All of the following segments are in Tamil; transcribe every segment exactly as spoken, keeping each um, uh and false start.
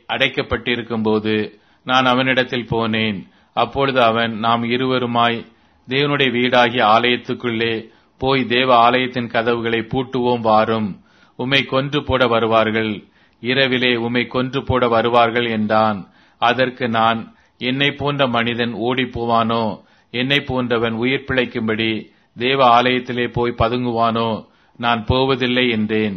அடைக்கப்பட்டிருக்கும் போது நான் அவனிடத்தில் போனேன். அப்பொழுது அவன், நாம் இருவருமாய் தேவனுடைய வீடாகிய ஆலயத்துக்குள்ளே போய் தேவ ஆலயத்தின் கதவுகளை பூட்டுவோம் வாரும், உம்மை கொன்று போட வருவார்கள், இரவிலே உம்மை கொன்று போட வருவார்கள் என்றான். அதற்கு நான், என்னை போன்ற மனிதன் ஓடி போவானோ? என்னை போன்றவன் உயிர் பிழைக்கும்படி தேவ ஆலயத்திலே போய் பதுங்குவானோ? நான் போவதில்லை என்றேன்.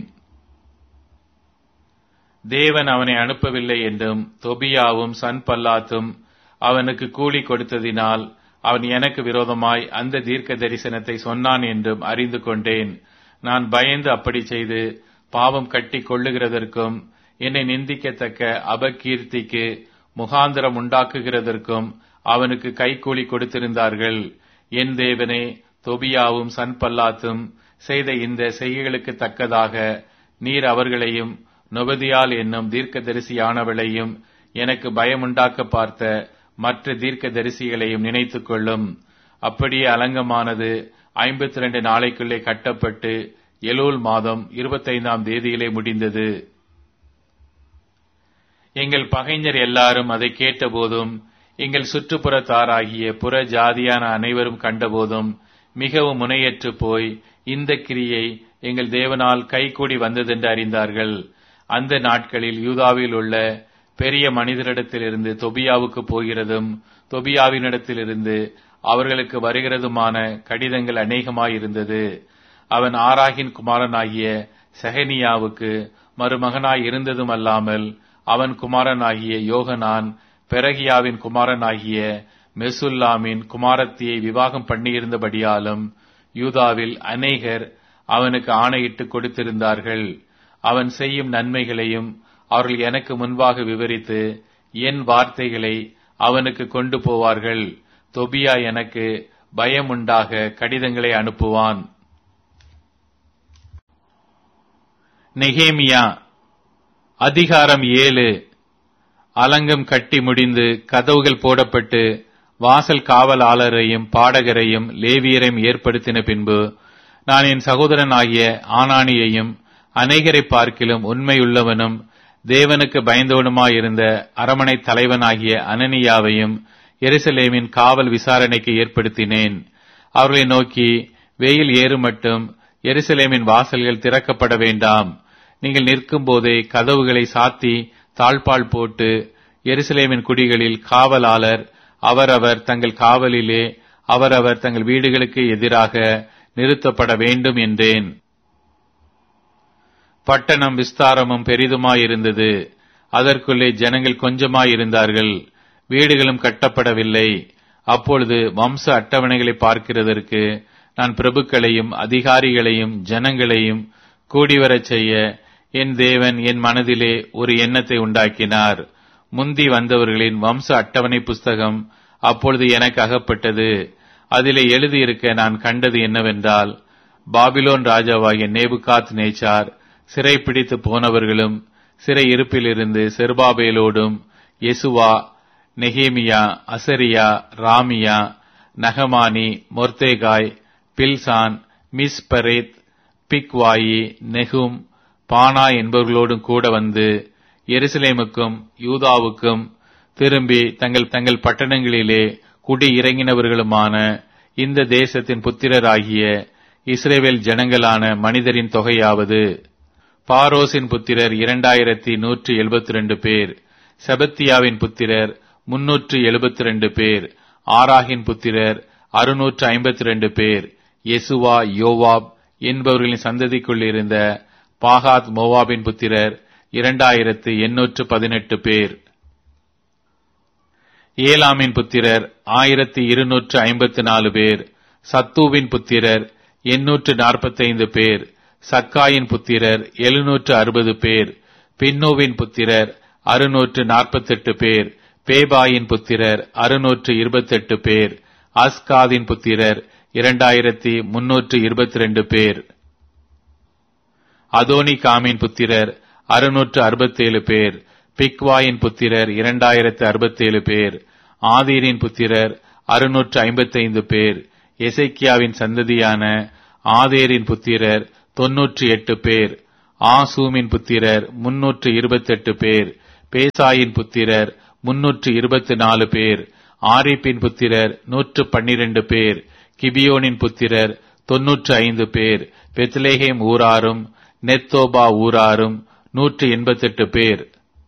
தேவன் அவனை அனுப்பவில்லை என்றும் தொபியாவும் சன்பல்லாத்தும் அவனுக்கு கூலி கொடுத்ததினால் அவன் எனக்கு விரோதமாய் அந்த தீர்க்க தரிசனத்தை சொன்னான் என்றும் அறிந்து கொண்டேன். நான் பயந்து அப்படி செய்து பாவம் கட்டி கொள்ளுகிறதற்கும் என்னை நிந்திக்கத்தக்க அபகீர்த்திக்கு முகாந்திரம் உண்டாக்குகிறதற்கும் அவனுக்கு கைக்கூலி கொடுத்திருந்தார்கள். என் தேவனே, தொபியாவும் சன்பல்லாத்தும் செய்த இந்த செய்கைகளுக்கு தக்கதாக நீர் அவர்களையும் நொபதியால் என்னும் தீர்க்கதரிசியானவளையும் எனக்கு பயமுண்டாக்க பார்த்த மற்ற தீர்க்க தரிசிகளையும் நினைத்துக் கொள்ளும். அப்படியே அலங்கமானது ஐம்பத்தி இரண்டு நாளைக்குள்ளே கட்டப்பட்டு எலூல் மாதம் இருபத்தைந்தாம் தேதியிலே முடிந்தது. எங்கள் பகைஞர் எல்லாரும் அதை கேட்டபோதும் எங்கள் சுற்றுப்புறத்தாராகிய புற ஜாதியான அனைவரும் கண்டபோதும் மிகவும் முனையற்று போய் இந்த கிரியை எங்கள் தேவனால் கைகூடி வந்ததென்று அறிந்தார்கள். அந்த நாட்களில் யூதாவில் உள்ள பெரிய மனிதரிடத்திலிருந்து தொபியாவுக்கு போகிறதும் தொபியாவினிடத்திலிருந்து அவர்களுக்கு வருகிறதுமான கடிதங்கள் அநேகமாயிருந்தது. அவன் ஆராகின் குமாரனாகிய செகனியாவுக்கு மருமகனாய் இருந்ததும் அல்லாமல் அவன் குமாரனாகிய யோகனான் பெரகியாவின் குமாரனாகிய மெசுல்லாமின் குமாரத்தியை விவாகம் பண்ணியிருந்தபடியாலும் யூதாவில் அநேகர் அவனுக்கு ஆணையிட்டு கொடுத்திருந்தார்கள். அவன் செய்யும் நன்மைகளையும் அவர்கள் எனக்கு முன்பாக விவரித்து என் வார்த்தைகளை அவனுக்கு கொண்டு போவார்கள். தொபியா எனக்கு பயமுண்டாக கடிதங்களை அனுப்புவான். நெகேமியா அதிகாரம் ஏழு. அலங்கம் கட்டி முடிந்து கதவுகள் போடப்பட்டு வாசல் காவலாளரையும் பாடகரையும் லேவியரையும் ஏற்படுத்தின பின்பு நான் என் சகோதரனாகிய ஆனானியையும் அநேகரை பார்க்கிலும் உண்மையுள்ளவனும் தேவனுக்கு பயந்தவனுமாயிருந்த அரமனை தலைவனாகிய அனனியாவையும் எருசலேமின் காவல் விசாரணைக்கு ஏற்படுத்தினேன். அவர்களை நோக்கி, வெயில் ஏறும் மட்டும் எருசலேமின் வாசல்கள் திறக்கப்பட வேண்டாம். நீங்கள் நிற்கும் போதே கதவுகளை சாத்தி தாழ்பால் போட்டு எருசலேமின் குடிகளில் காவலாளர் அவரவர் தங்கள் காவலிலே அவரவர் தங்கள் வீடுகளுக்கு எதிராக நிறுத்தப்பட வேண்டும் என்றேன். பட்டணம் விஸ்தாரமும் பெரிதுமாயிருந்தது. அதற்குள்ளே ஜனங்கள் கொஞ்சமாயிருந்தார்கள். வீடுகளும் கட்டப்படவில்லை. அப்பொழுது வம்ச அட்டவணைகளை பார்க்கிறதற்கு நான் பிரபுக்களையும் அதிகாரிகளையும் ஜனங்களையும் கூடிவரச் செய்ய என் தேவன் என் மனதிலே ஒரு எண்ணத்தை உண்டாக்கினார். முந்தி வந்தவர்களின் வம்ச அட்டவணை புஸ்தகம் அப்பொழுது எனக்கு அகப்பட்டது. அதிலே எழுதியிருக்க நான் கண்டது என்னவென்றால், பாபிலோன் ராஜாவாகிய நேபுகாத் நேச்சார் சிறை பிடித்து போனவர்களும் சிறை இருப்பிலிருந்து செருபாபேலோடும் யெசுவா, நெகேமியா, அசரியா, ராமியா, நகமானி, மொர்தேகாய், பில்சான், மிஸ்பரேத், பிக்வாயி, நெகும், பானா என்பவர்களோடும் கூட வந்து எருசலேமுக்கும் யூதாவுக்கும் திரும்பி தங்கள் தங்கள் பட்டணங்களிலே குடி இறங்கினவர்களுமான இந்த தேசத்தின் புத்திரராகிய இஸ்ரவேல் ஜனங்களான மனிதரின் தொகையாவது, பாரோசின் புத்திரர் இரண்டாயிரத்தி நூற்றி எழுபத்தி ரெண்டு பேர், செபத்தியாவின் புத்திரர் முன்னூற்று எழுபத்தி ரெண்டு பேர், ஆராகின் புத்திரர் அறுநூற்று ஐம்பத்தி ரெண்டு பேர், யெசுவா, யோவாப் என்பவர்களின் சந்ததிக்குள் இருந்த பாகாத் மோவாபின் புத்திரர் இரண்டாயிரத்து எண்ணூற்று பதினெட்டு பேர், ஏலாமின் புத்திரர் ஆயிரத்தி இருநூற்று ஐம்பத்தி நாலு பேர், சத்தூவின் புத்திரர் எண்ணூற்று நாற்பத்தைந்து பேர், சக்காயின் புத்திரர் எழுநூற்று அறுபது பேர், பின்னோவின் புத்திரர் அறுநூற்று நாற்பத்தெட்டு பேர், பேபாயின் புத்திரர் அறுநூற்று இருபத்தெட்டு பேர், அஸ்காதின் புத்திரர் இரண்டாயிரத்தி முன்னூற்று இருபத்தி ரெண்டு பேர், அதோனி காமின் புத்திரர் அறுநூற்று அறுபத்தேழு பேர், பிக்வாயின் புத்திரர் இரண்டாயிரத்து அறுபத்தேழு பேர், ஆதீரின் புத்திரர் அறுநூற்று ஐம்பத்தைந்து பேர், எசேக்கியாவின் சந்ததியான ஆதேரின் புத்திரர் தொன்னூற்றி எட்டு பேர், ஆசூமின் புத்திரர் முன்னூற்று இருபத்தெட்டு பேர், பேசாயின் புத்திரர் முன்னூற்று இருபத்தி நாலு பேர். ஆரிப்பின் புத்திரர் நூற்று பன்னிரண்டு பேர். கிபியோனின் புத்திரர் தொன்னூற்று ஐந்து பேர். பெத்லேஹேம் ஊராரும் நெத்தோபா ஊராரும் நூற்று எண்பத்தெட்டு பேர்.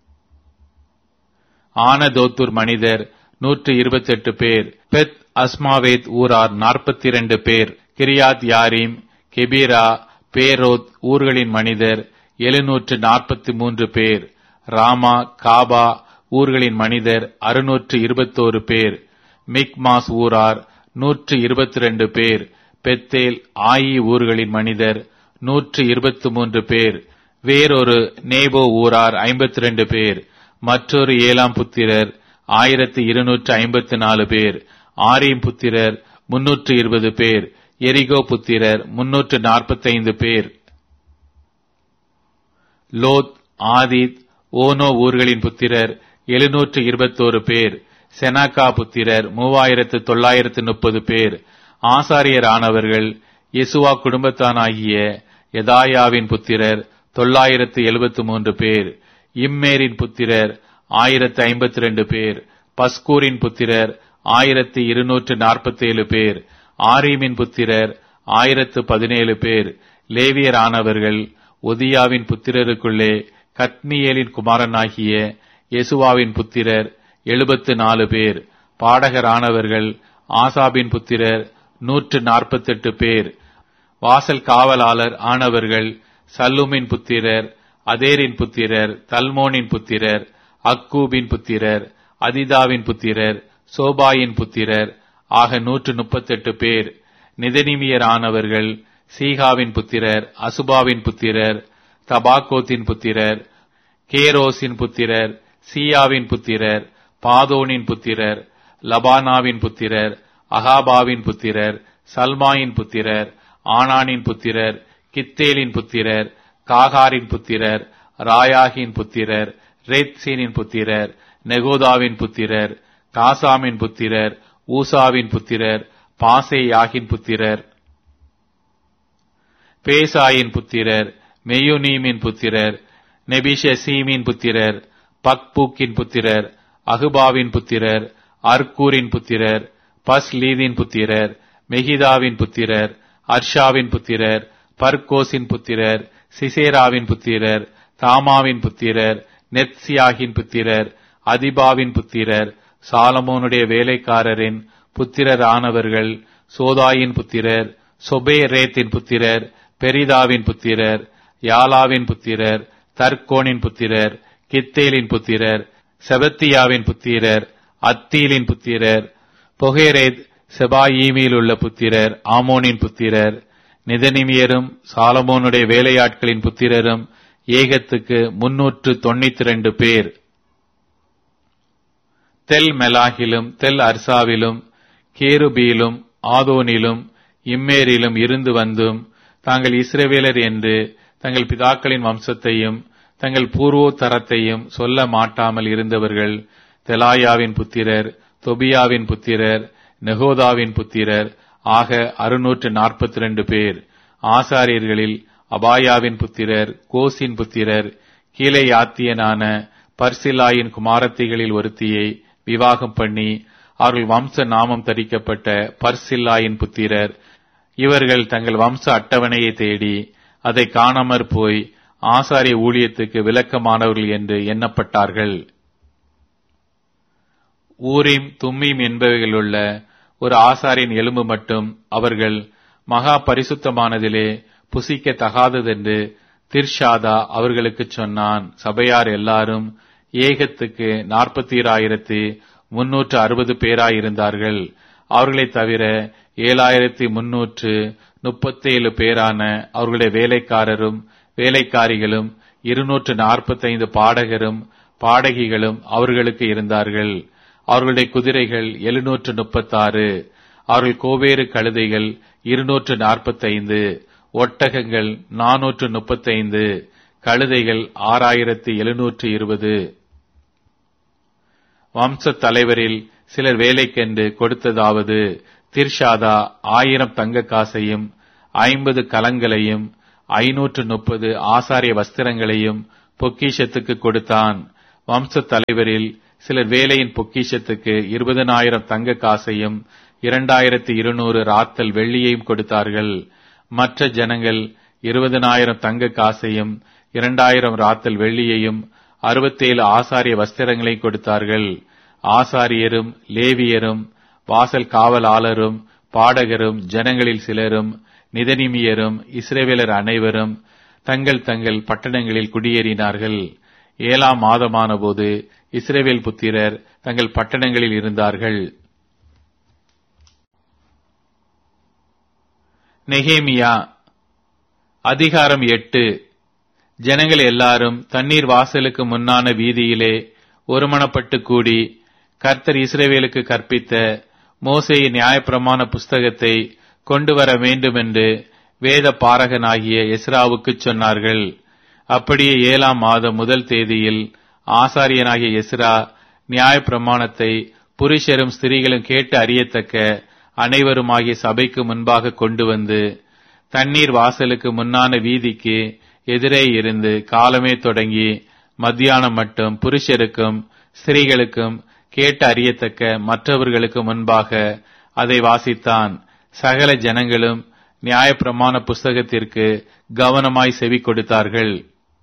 ஆனதோத்தூர் மனிதர் நூற்று இருபத்தெட்டு பேர். பெத் அஸ்மாவேத் ஊரார் நாற்பத்தி இரண்டு பேர். கிரியாத் யாரீம், கெபீரா, பேரோத் ஊர்களின் மனிதர் எழுநூற்று நாற்பத்தி மூன்று பேர். ராமா, காபா ஊர்களின் மனிதர் அறுநூற்று இருபத்தோரு பேர். மிக்மாஸ் ஊரார் நூற்று இருபத்தி இரண்டு பேர். பெத்தேல், ஆயி ஊர்களின் மனிதர் நூற்று இருபத்தி மூன்று பேர். வேறொரு நேபோ ஊரார் ஐம்பத்தி இரண்டு பேர். மற்றொரு ஏழாம் புத்திரர் ஆயிரத்தி இருநூற்று ஐம்பத்தி நாலு பேர். ஆரீம் புத்திரர் முன்னூற்று இருபது பேர். எரிகோ புத்திரர் முன்னூற்று நாற்பத்தி ஐந்து பேர். லோத், ஆதித், ஓனோ ஊர்களின் புத்திரர் எழுநூற்று இருபத்தோரு பேர். செனாக்கா புத்திரர் மூவாயிரத்து தொள்ளாயிரத்து முப்பது பேர். ஆசாரியரானவர்கள் யெசுவா குடும்பத்தானாகிய யதாயாவின் புத்திரர் தொள்ளாயிரத்து எழுபத்து மூன்று பேர். இம்மேரின் புத்திரர் ஆயிரத்து ஐம்பத்தி இரண்டு பேர். பஸ்கூரின் புத்திரர் ஆயிரத்து இருநூற்று நாற்பத்தி ஏழு பேர். ஆரீமின் புத்திரர் ஆயிரத்து பதினேழு பேர். லேவியரானவர்கள் ஒதியாவின் புத்திரருக்குள்ளே கத்மியேலின் குமாரனாகிய யெசுவாவின் புத்திரர் எழுபத்து நாலு பேர். பாடகரானவர்கள் ஆசாபின் புத்திரர் நூற்று நாற்பத்தெட்டு பேர். வாசல் காவலாளர் ஆனவர்கள் சல்லூமின் புத்திரர், அதேரின் புத்திரர், தல்மோனின் புத்திரர், அக்கூபின் புத்திரர், அதிதாவின் புத்திரர், சோபாயின் புத்திரர் ஆக நூற்று முப்பத்தெட்டு பேர். நிதனிமியரானவர்கள் சீகாவின் புத்திரர், அசுபாவின் புத்திரர், தபாகோத்தின் புத்திரர், கேரோசின் புத்திரர், சீயாவின் புத்திரர், பாதோனின் புத்திரர், லபானாவின் புத்திரர், அகாபாவின் புத்திரர், சல்மாயின் புத்திரர், ஆனானின் புத்திரர், கித்தேலின் புத்திரர், காகாரின் புத்திரர், ராயாகின் புத்திரர், ரேத்சீனின் புத்திரர், நெகோதாவின் புத்திரர், காசாமின் புத்திரர், ஊசாவின் புத்திரர், பாசேயாகின் புத்திரர். பேசாயின் புத்திரர் மெயுனீமின் புத்திரர், நெபிஷசீமின் புத்திரர், பக்பூக்கின் புத்திரர், அகுபாவின் புத்திரர், அர்கூரின் புத்திரர், பஸ்லீதின் புத்திரர், மெகிதாவின் புத்திரர், அர்ஷாவின் புத்திரர், பர்கோசின் புத்திரர், சிசேராவின் புத்திரர், தாமாவின் புத்திரர், நெத்சியாகின் புத்திரர், அதிபாவின் புத்திரர். சாலமோனுடைய வேலைக்காரரின் புத்திரரானவர்கள் சோதாயின் புத்திரர், சொபேரேத்தின் புத்திரர், பெரிதாவின் புத்திரர், யாலாவின் புத்திரர், தர்கோனின் புத்திரர், கித்தேலின் புத்திரர், செபத்தியாவின் புத்திரர், அத்தீலின் புத்திரர், பொகேரேத் செபாயீமில் உள்ள புத்திரர், ஆமோனின் புத்திரர். நிதனிமியரும் சாலமோனுடைய வேலையாட்களின் புத்திரரும் ஏகத்துக்கு முன்னூற்று தொண்ணூத்தி இரண்டு பேர். தெல் மெலாகிலும் தெல் அர்சாவிலும் கேருபீலும் ஆதோனிலும் இம்மேரிலும் இருந்து வந்தும் தாங்கள் இஸ்ரவேலர் என்று தங்கள் பிதாக்களின் வம்சத்தையும் தங்கள் பூர்வோத்தரத்தையும் சொல்ல மாட்டாமல் இருந்தவர்கள் தெலாயாவின் புத்திரர், தொபியாவின் புத்திரர், நெகோதாவின் புத்திரர் ஆக அறுநூற்று நாற்பத்தி இரண்டு பேர். ஆசாரியர்களில் அபாயாவின் புத்திரர், கோசின் புத்திரர், கீலேயாத்தியனான பர்சிலாயின் குமாரத்திகளில் ஒருத்தியை விவாகம் பண்ணி அவர்கள் வம்ச நாமம் தரிக்கப்பட்ட பர்சில்லாயின் புத்திரர். இவர்கள் தங்கள் வம்ச அட்டவணையை தேடி அதை காணாமற் போய் ஆசாரிய ஊழியத்துக்கு விலக்கமானவர்கள் என்று எண்ணப்பட்டார்கள். ஊரீம் தும்மீம் என்பவைகளுள்ள ஒரு ஆசாரின் எலும்பு மட்டும் அவர்கள் மகா பரிசுத்தமானதிலே புசிக்க தகாததென்று திர்ஷாதா அவர்களுக்கு சொன்னான். சபையார் எல்லாரும் ஏகத்துக்கு நாற்பத்தி ஆயிரத்தி முன்னூற்று அறுபது பேராயிருந்தார்கள். அவர்களைத் தவிர ஏழாயிரத்தி முன்னூற்று முப்பத்தேழு பேரான அவர்களுடைய வேலைக்காரரும் வேலைக்காரிகளும் இருநூற்று நாற்பத்தி ஐந்து பாடகரும் பாடகிகளும் அவர்களுக்கு இருந்தார்கள். அவர்களுடைய குதிரைகள் எழுநூற்று முப்பத்தாறு, அவர்கள் கோவேறு கழுதைகள் இருநூற்று நாற்பத்தி ஐந்து, ஒட்டகங்கள் நானூற்று முப்பத்தி ஐந்து, கழுதைகள் ஆறாயிரத்தி எழுநூற்று இருபது. வம்ச தலைவரில் சிலர் வேலைக்கென்று கொடுத்ததாவது, திர்ஷாதா ஆயிரம் தங்க காசையும் ஐம்பது கலங்களையும் ஐநூற்று முப்பது ஆசாரிய வஸ்திரங்களையும் பொக்கிஷத்துக்கு கொடுத்தான். வம்ச தலைவரில் சிலர் வேலையின் பொக்கிஷத்துக்கு இருபதனாயிரம் தங்க காசையும் இரண்டாயிரத்தி இருநூறு ராத்தல் வெள்ளியையும் கொடுத்தார்கள். மற்ற ஜனங்கள் இருபதனாயிரம் தங்க காசையும் இரண்டாயிரம் ராத்தல் வெள்ளியையும் அறுபத்தேழு ஆசாரிய வஸ்திரங்களை கொடுத்தார்கள். ஆசாரியரும் லேவியரும் வாசல் காவலாளரும் பாடகரும் ஜனங்களில் சிலரும் நிதனிமியரும் இஸ்ரவேலர் அனைவரும் தங்கள் தங்கள் பட்டணங்களில் குடியேறினார்கள். ஏழாம் மாதமான போது இஸ்ரவேல் புத்திரர் தங்கள் பட்டணங்களில் இருந்தார்கள். நெகேமியா அதிகாரம் எட்டு. ஜனங்கள் எல்லாரும் தண்ணீர் வாசலுக்கு முன்னான வீதியிலே ஒருமனப்பட்டு கூடி கர்த்தர் இஸ்ரவேலுக்கு கற்பித்த மோசேயின் நியாயப்பிரமாண புஸ்தகத்தை கொண்டு வர வேண்டும் என்று வேத பாரகனாகிய எஸ்ராவுக்கு சொன்னார்கள். அப்படியே ஏழாம் மாதம் முதல் தேதியில் ஆசாரியனாகிய எஸ்ரா நியாயப்பிரமாணத்தை புருஷரும் ஸ்திரீகளும் கேட்டு அறியத்தக்க அனைவருமாகிய சபைக்கு முன்பாக கொண்டு வந்து தண்ணீர் வாசலுக்கு முன்னான வீதிக்கு எதிரே இருந்து காலமே தொடங்கி மத்தியானம் மட்டும் புருஷருக்கும் ஸ்திரீகளுக்கும் கேட்டு அறியத்தக்க மற்றவர்களுக்கு முன்பாக அதை வாசித்தான். சகல ஜனங்களும் நியாயப்பிரமாண புஸ்தகத்திற்கு கவனமாய் செவி கொடுத்தார்கள்.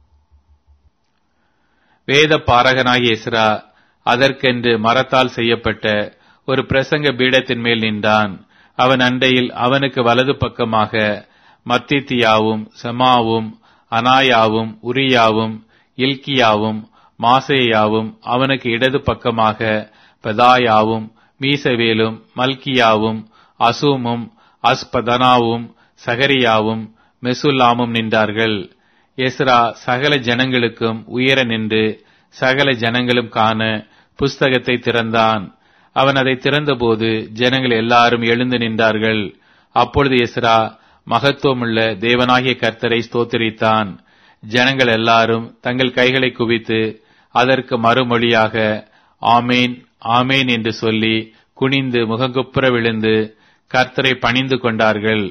வேத பாரகனாகிய எஸ்ரா அதற்கென்று மரத்தால் செய்யப்பட்ட ஒரு பிரசங்க பீடத்தின் மேல் நின்றான். அவன் அண்டையில் அவனுக்கு வலது பக்கமாக மத்தித்தியாவும் செமாவும் அனாயாவும் உரியாவும் இல்கியாவும் மாசேயாவும், அவனுக்கு இடது பக்கமாக பெதாயாவும் மீசவேலும் மல்கியாவும் அசூமும் அஸ்பதனாவும் சகரியாவும் மெசுல்லாமும் நின்றார்கள். எஸ்ரா சகல ஜனங்களுக்கும் உயர நின்று சகல ஜனங்களும் காண புஸ்தகத்தை திறந்தான். அவன் அதை திறந்தபோது ஜனங்கள் எல்லாரும் எழுந்து நின்றார்கள். அப்பொழுது எஸ்ரா மகத்துவமுள்ள தேவனாகிய கர்த்தரை ஸ்தோத்திரித்தான். ஜனங்கள் எல்லாரும் தங்கள் கைகளை குவித்து அதற்கு மறுமொழியாக ஆமேன் ஆமேன் என்று சொல்லி குனிந்து முகங்குப்புற விழுந்து கர்த்தரை பணிந்து கொண்டார்கள்.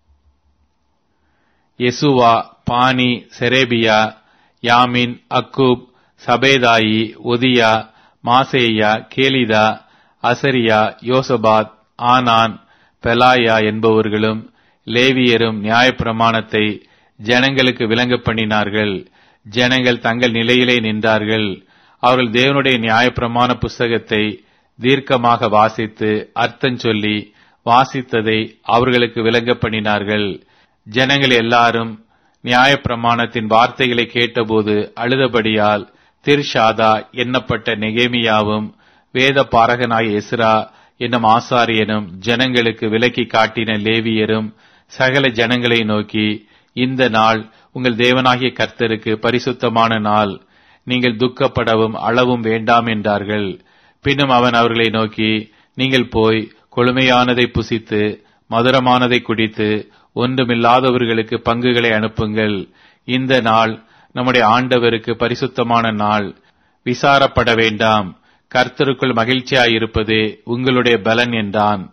யெசுவா, பானி, செரேபியா, யாமின், அக்கூப், சபேதாயி, ஒதியா, மாசேயா, கேலிதா, அசரியா, யோசபாத், ஆனான், பெலாயா என்பவர்களும் லேவியரும் நியாயப்பிரமாணத்தை ஜனங்களுக்கு விளங்க பண்ணினார்கள். ஜனங்கள் தங்கள் நிலையிலே நின்றார்கள். அவர்கள் தேவனுடைய நியாயப்பிரமாண புஸ்தகத்தை தீர்க்கமாக வாசித்து அர்த்தம் சொல்லி வாசித்ததை அவர்களுக்கு விளங்க பண்ணினார்கள். ஜனங்கள் எல்லாரும் நியாயப்பிரமாணத்தின் வார்த்தைகளை கேட்டபோது அழுதபடியால் திர்ஷாதா எண்ணப்பட்ட நெகேமியாவும் வேத பாரகனாகிய எஸ்ரா என்னும் ஆசாரியனும் ஜனங்களுக்கு விலக்கி காட்டின லேவியரும் சகல ஜனங்களை நோக்கி, இந்த நாள் உங்கள் தேவனாகிய கர்த்தருக்கு பரிசுத்தமான நாள், நீங்கள் துக்கப்படவும் அளவும் வேண்டாம் என்றார்கள். பின்னும் அவன் அவர்களை நோக்கி, நீங்கள் போய் கொழுமையானதை புசித்து மதுரமானதை குடித்து ஒன்றுமில்லாதவர்களுக்கு பங்குகளை அனுப்புங்கள். இந்த நாள் நம்முடைய ஆண்டவருக்கு பரிசுத்தமான நாள், விசாரப்பட வேண்டாம், கர்த்தருக்குள் மகிழ்ச்சியாயிருப்பதே உங்களுடைய பலன் என்றான்.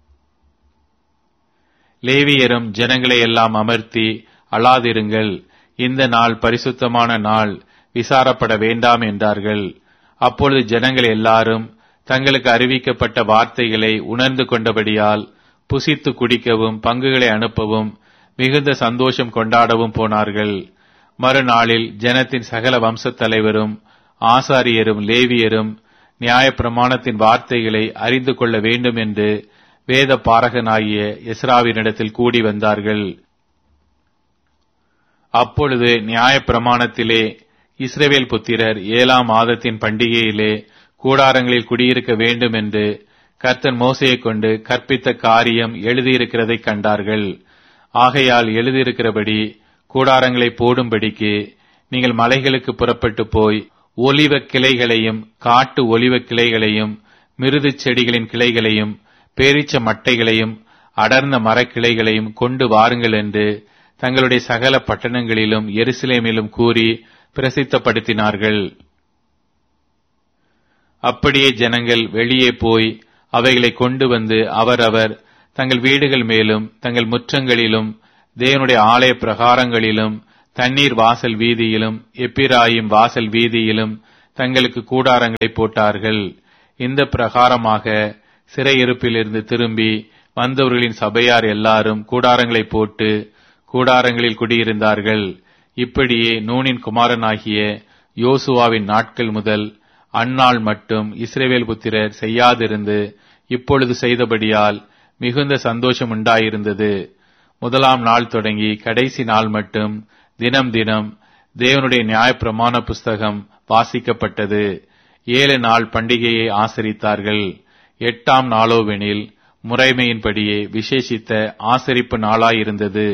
லேவியரும் ஜனங்களை எல்லாம் அமர்த்தி, அழாதிருங்கள், இந்த நாள் பரிசுத்தமான நாள், விசாரப்பட வேண்டாம் என்றார்கள். அப்பொழுது ஜனங்கள் எல்லாரும் தங்களுக்கு அறிவிக்கப்பட்ட வார்த்தைகளை உணர்ந்து கொண்டபடியால் புசித்து குடிக்கவும் பங்குகளை அனுப்பவும் மிகுந்த சந்தோஷம் கொண்டாடவும் போனார்கள். மறுநாளில் ஜனத்தின் சகல வம்சத் தலைவரும் ஆசாரியரும் லேவியரும் நியாயப்பிரமாணத்தின் வார்த்தைகளை அறிந்து கொள்ள வேண்டும் என்று வேத பாரகனாகிய எஸ்ராவினிடத்தில் கூடி வந்தார்கள். அப்பொழுது நியாயப்பிரமாணத்திலே இஸ்ரவேல் புத்திரர் ஏழாம் மாதத்தின் பண்டிகையிலே கூடாரங்களில் குடியிருக்க வேண்டும் என்று கர்த்தர் மோசேயை கொண்டு கற்பித்த காரியம் எழுதியிருக்கிறதை கண்டார்கள். ஆகையால் எழுதியிருக்கிறபடி கூடாரங்களை போடும்படிக்கு நீங்கள் மலைகளுக்கு புறப்பட்டு போய் ஒலிவ கிளைகளையும் காட்டு ஒலிவ கிளைகளையும் மிருது செடிகளின் கிளைகளையும் பேரீச்ச மட்டைகளையும் அடர்ந்த மரக்கிளைகளையும் கொண்டு வாருங்கள் என்று தங்களுடைய சகல பட்டணங்களிலும் எருசலேமிலும் கூறி பிரசித்தப்படுத்தினார்கள். அப்படியே ஜனங்கள் வெளியே போய் அவைகளை கொண்டு வந்து அவரவர் தங்கள் வீடுகள் மேலும் தங்கள் முற்றங்களிலும் தேவனுடைய ஆலய பிரகாரங்களிலும் தண்ணீர் வாசல் வீதியிலும் எப்பிராயிம் வாசல் வீதியிலும் தங்களுக்கு கூடாரங்களை போட்டார்கள். இந்த பிரகாரமாக சிறையிருப்பிலிருந்து திரும்பி வந்தவர்களின் சபையார் எல்லாரும் கூடாரங்களை போட்டு கூடாரங்களில் குடியிருந்தார்கள். இப்படியே நூனின் குமாரனாகிய யோசுவாவின் நாட்கள் முதல் அந்நாள் மட்டும் இஸ்ரவேல் புத்திரர் செய்யாதிருந்து இப்பொழுது செய்தபடியால் மிகுந்த சந்தோஷம் உண்டாயிருந்தது. முதலாம் நாள் தொடங்கி கடைசி நாள் மட்டும் தினம் தினம் தேவனுடைய நியாயப்பிரமாண புஸ்தகம் வாசிக்கப்பட்டது. ஏழு நாள் பண்டிகையை ஆசரித்தார்கள். எட்டாம் நாளோவெனில் முறைமையின்படியே விசேஷித்த ஆசரிப்பு நாளாயிருந்தது.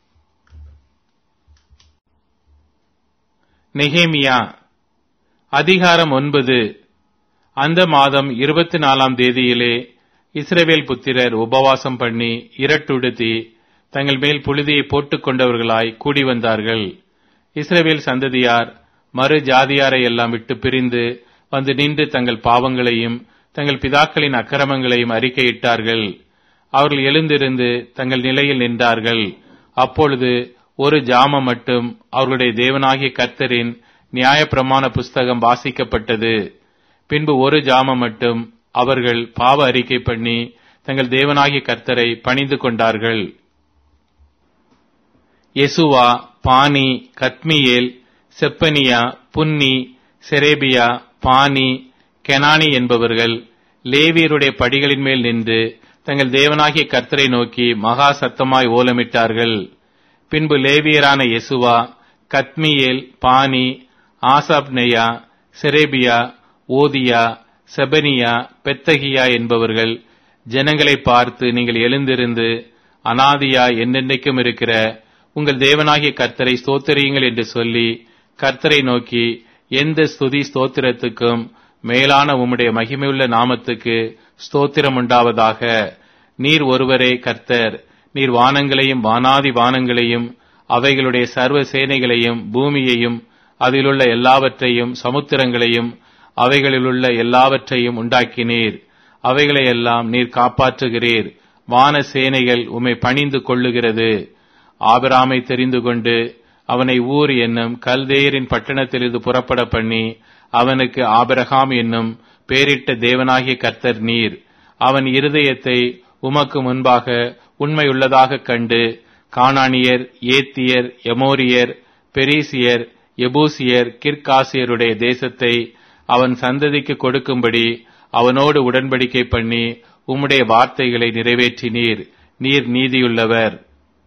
நெகேமியா அதிகாரம் ஒன்பது. அந்த மாதம் இருபத்தி நாலாம் தேதியிலே இஸ்ரவேல் புத்திரர் உபவாசம் பண்ணி இரட்டுடுத்தி தங்கள் மேல் புழுதியை போட்டுக் கொண்டவர்களாய் கூடி வந்தார்கள். இஸ்ரவேல் சந்ததியார் மறு ஜாதியாரை எல்லாம் விட்டு பிரிந்து வந்து நின்று தங்கள் பாவங்களையும் தங்கள் பிதாக்களின் அக்கிரமங்களையும் அறிக்கையிட்டார்கள். அவர்கள் எழுந்திருந்து தங்கள் நிலையில் நின்றார்கள். அப்பொழுது ஒரு ஜாமம் மட்டும் அவர்களுடைய தேவனாகிய கர்த்தரின் நியாயப்பிரமாண புஸ்தகம் வாசிக்கப்பட்டது. பின்பு ஒரு ஜாமம் மட்டும் அவர்கள் பாவ அறிக்கை பண்ணி தங்கள் தேவனாகிய கர்த்தரை பணிந்து கொண்டார்கள். யெசுவா, பானி, கத்மியேல், செப்பனியா, புன்னி, செரேபியா, பானி, கெனானி என்பவர்கள் லேவியருடைய படிகளின் மேல் நின்று தங்கள் தேவனாகிய கர்த்தரை நோக்கி மகா சத்தமாய் ஓலமிட்டார்கள். பின்பு லேவியரான யெசுவா, கத்மியேல், பானி, ஆசாப்நெயா, செரேபியா, ஓதியா, செபனியா, பெத்தகியா என்பவர்கள் ஜனங்களை பார்த்து, நீங்கள் எழுந்திருந்து அனாதியா என்னென்னைக்கும் இருக்கிற உங்கள் தேவனாகிய கர்த்தரை ஸ்தோத்திரியுங்கள் என்று சொல்லி கர்த்தரை நோக்கி, எந்த ஸ்துதி ஸ்தோத்திரத்துக்கும் மேலான உம்முடைய மகிமையுள்ள நாமத்துக்கு ஸ்தோத்திரம் உண்டாவதாக. நீர் ஒருவரே கர்த்தர். நீர் வானங்களையும் வானாதி வானங்களையும் அவைகளுடைய சர்வ சேனைகளையும் பூமியையும் அதிலுள்ள எல்லாவற்றையும் சமுத்திரங்களையும் அவைகளிலுள்ள எல்லாவற்றையும் உண்டாக்கினீர். அவைகளையெல்லாம் நீர் காப்பாற்றுகிறீர். வான சேனைகள் உம்மை பணிந்து கொள்ளுகிறது. ஆபிராமை தெரிந்து கொண்டு அவனை ஊர் என்னும் கல்தேயரின் பட்டணத்திலிருந்து புறப்பட பண்ணி அவனுக்கு ஆபிரகாம் என்னும் பேரிட்ட தேவனாகிய கர்த்தர் நீர். அவன் இருதயத்தை உமக்கு முன்பாக உண்மையுள்ளதாக கண்டு கானானியர், ஏத்தியர், எமோரியர், பெரிசியர், எபூசியர், கிர்காசியருடைய தேசத்தை அவன் சந்ததிக்கு கொடுக்கும்படி அவனோடு உடன்படிக்கை பண்ணி உம்முடைய வார்த்தைகளை நிறைவேற்றினீர். நீர் நீதியுள்ளவர்.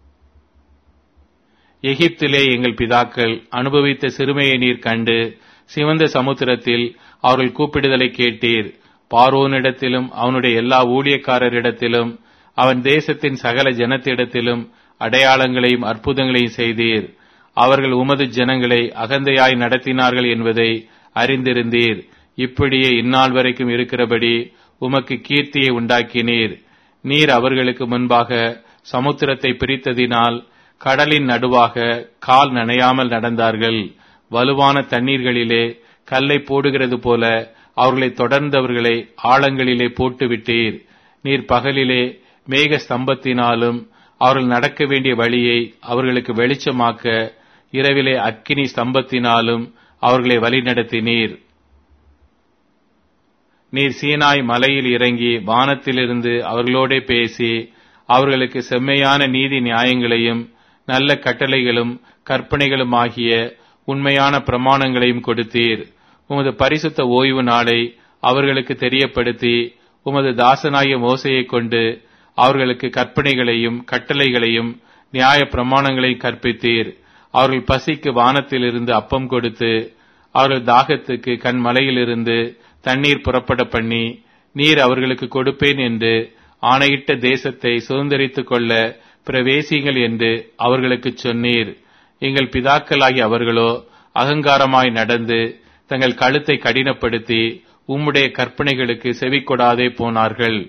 எகிப்திலே எங்கள் பிதாக்கள் அனுபவித்த சிறுமையை நீர் கண்டு சிவந்த சமுத்திரத்தில் அவர்கள் கூப்பிடுதலை கேட்டீர். பார்வோனிடத்திலும் அவனுடைய எல்லா ஊழியக்காரரிடத்திலும் அவன் தேசத்தின் சகல ஜனத்திடத்திலும் அடையாளங்களையும் அற்புதங்களையும் செய்தீர். அவர்கள் உமது ஜனங்களை அகந்தையாய் நடத்தினார்கள் என்பதை அறிந்திருந்தீர். இப்படியே இந்நாள் வரைக்கும் இருக்கிறபடி உமக்கு கீர்த்தியை உண்டாக்கினீர். நீர் அவர்களுக்கு முன்பாக சமுத்திரத்தை பிரித்ததினால் கடலின் நடுவாக கால் நனையாமல் நடந்தார்கள். வலுவான தண்ணீர்களிலே கல்லை போடுகிறது போல அவர்களை தொடர்ந்தவர்களை ஆழங்களிலே போட்டுவிட்டீர். நீர் பகலிலே மேக ஸ்தம்பத்தினாலும் அவர்கள் நடக்க வேண்டிய வழியை அவர்களுக்கு வெளிச்சமாக்க இரவிலே அக்கினி ஸ்தம்பத்தினாலும் அவர்களை வழிநடத்தினீர். நீர் சீனாய் மலையில் இறங்கி வானத்திலிருந்து அவர்களோடே பேசி அவர்களுக்கு செம்மையான நீதி நியாயங்களையும் நல்ல கட்டளைகளும் கற்பனைகளும் ஆகிய உண்மையான பிரமாணங்களையும் கொடுத்தீர். உமது பரிசுத்த ஓய்வு நாளை அவர்களுக்கு தெரியப்படுத்தி உமது தாசனாகிய மோசையை கொண்டு அவர்களுக்கு கற்பனைகளையும் கட்டளைகளையும் நியாய பிரமாணங்களையும் கற்பித்தீர். அவர்கள் பசிக்கு வானத்திலிருந்து அப்பம் கொடுத்து அவர்கள் தாகத்துக்கு கண்மலையிலிருந்து தண்ணீர் புறப்பட பண்ணி நீர் அவர்களுக்கு கொடுப்பேன் என்று ஆணையிட்ட தேசத்தை சுதந்திரித்துக் கொள்ள பிரவேசிங்கள் என்று அவர்களுக்கு சொன்னீர். எங்கள் பிதாக்களாகி அவர்களோ அகங்காரமாய் நடந்து தங்கள் கழுத்தை கடினப்படுத்தி உம்முடைய கற்பனைகளுக்கு செவி கொடாதே போனார்கள்.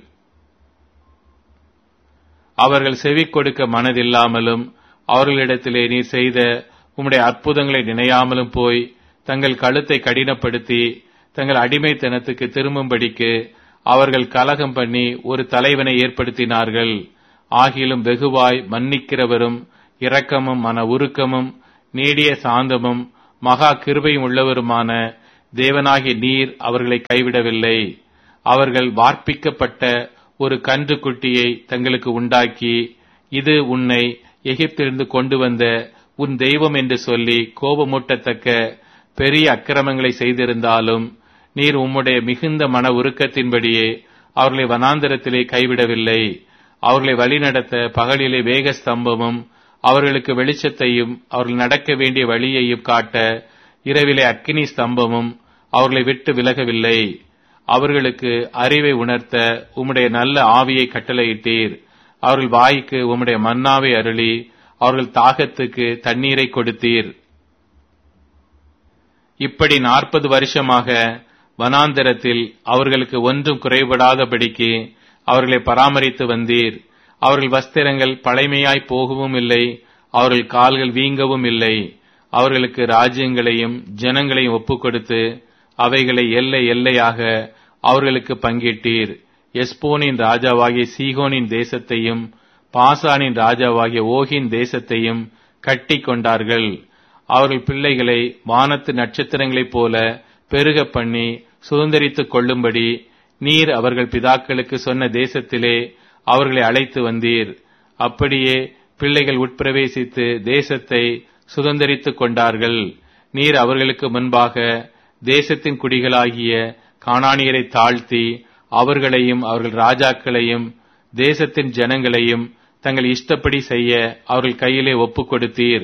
அவர்கள் செவி கொடுக்க மனதில்லாமலும் அவர்களிடத்திலே நீர் செய்த உம்முடைய அற்புதங்களை நினையாமலும் போய் தங்கள் கழுத்தை கடினப்படுத்தி தங்கள் அடிமைத்தனத்துக்கு திரும்பும்படிக்கு அவர்கள் கலகம் பண்ணி ஒரு தலைவனை ஏற்படுத்தினார்கள். ஆகிலும் வெகுவாய் மன்னிக்கிறவரும் இரக்கமும் மன உருக்கமும் நீடிய சாந்தமும் மகா கிருபையும் உள்ளவருமான தேவனாகிய நீர் அவர்களை கைவிடவில்லை. அவர்கள் வார்ப்பிக்கப்பட்ட ஒரு கன்று குட்டியை தங்களுக்கு உண்டாக்கி, இது உன்னை எகிப்திலிருந்து கொண்டு வந்த உன் தெய்வம் என்று சொல்லி கோபமூட்டத்தக்க பெரிய அக்கிரமங்களை செய்திருந்தாலும் நீர் உம்முடைய மிகுந்த மன உருக்கத்தின்படியே அவர்களை வனாந்தரத்திலே கைவிடவில்லை. அவர்களை வழிநடத்த பகலிலே வேக ஸ்தம்பமும் அவர்களுக்கு வெளிச்சத்தையும் அவர்கள் நடக்க வேண்டிய வழியையும் காட்ட இரவிலே அக்கினி ஸ்தம்பமும் அவர்களை விட்டு விலகவில்லை. அவர்களுக்கு அறிவை உணர்த்த உம்முடைய நல்ல ஆவியை கட்டளையிட்டீர். அவர்கள் வாய்க்கு உம்முடைய மன்னாவை அருளி அவர்கள் தாகத்துக்கு தண்ணீரை கொடுத்தீர். இப்படி நாற்பது வருஷமாக வனாந்தரத்தில் அவர்களுக்கு ஒன்றும் குறைபடாதபடிக்கு அவர்களை பராமரித்து வந்தீர். அவர்கள் வஸ்திரங்கள் பழைமையாய் போகவும் இல்லை, அவர்கள் கால்கள் வீங்கவும் இல்லை. அவர்களுக்கு ராஜ்யங்களையும் ஜனங்களையும் ஒப்புக் கொடுத்து அவைகளை எல்லை எல்லையாக அவர்களுக்கு பங்கிட்டீர். எஸ்போனின் ராஜாவாகிய சீகோனின் தேசத்தையும் பாசானின் ராஜாவாகிய ஓகின் தேசத்தையும் கட்டி கொண்டார்கள். அவர்கள் பிள்ளைகளை வானத்து நட்சத்திரங்களைப் போல பெருக பண்ணி சுதந்தரித்துக் கொள்ளும்படி நீர் அவர்கள் பிதாக்களுக்கு சொன்ன தேசத்திலே அவர்களை அழைத்து வந்தீர். அப்படியே பிள்ளைகள் உட்பிரவேசித்து தேசத்தை சுதந்தரித்துக் கொண்டார்கள். நீர் அவர்களுக்கு முன்பாக தேசத்தின் குடிகளாகிய கானானியரை தாழ்த்தி அவர்களையும் அவர்கள் ராஜாக்களையும் தேசத்தின் ஜனங்களையும் தங்கள் இஷ்டப்படி செய்ய அவர்கள் கையிலே ஒப்புக் கொடுத்தீர்.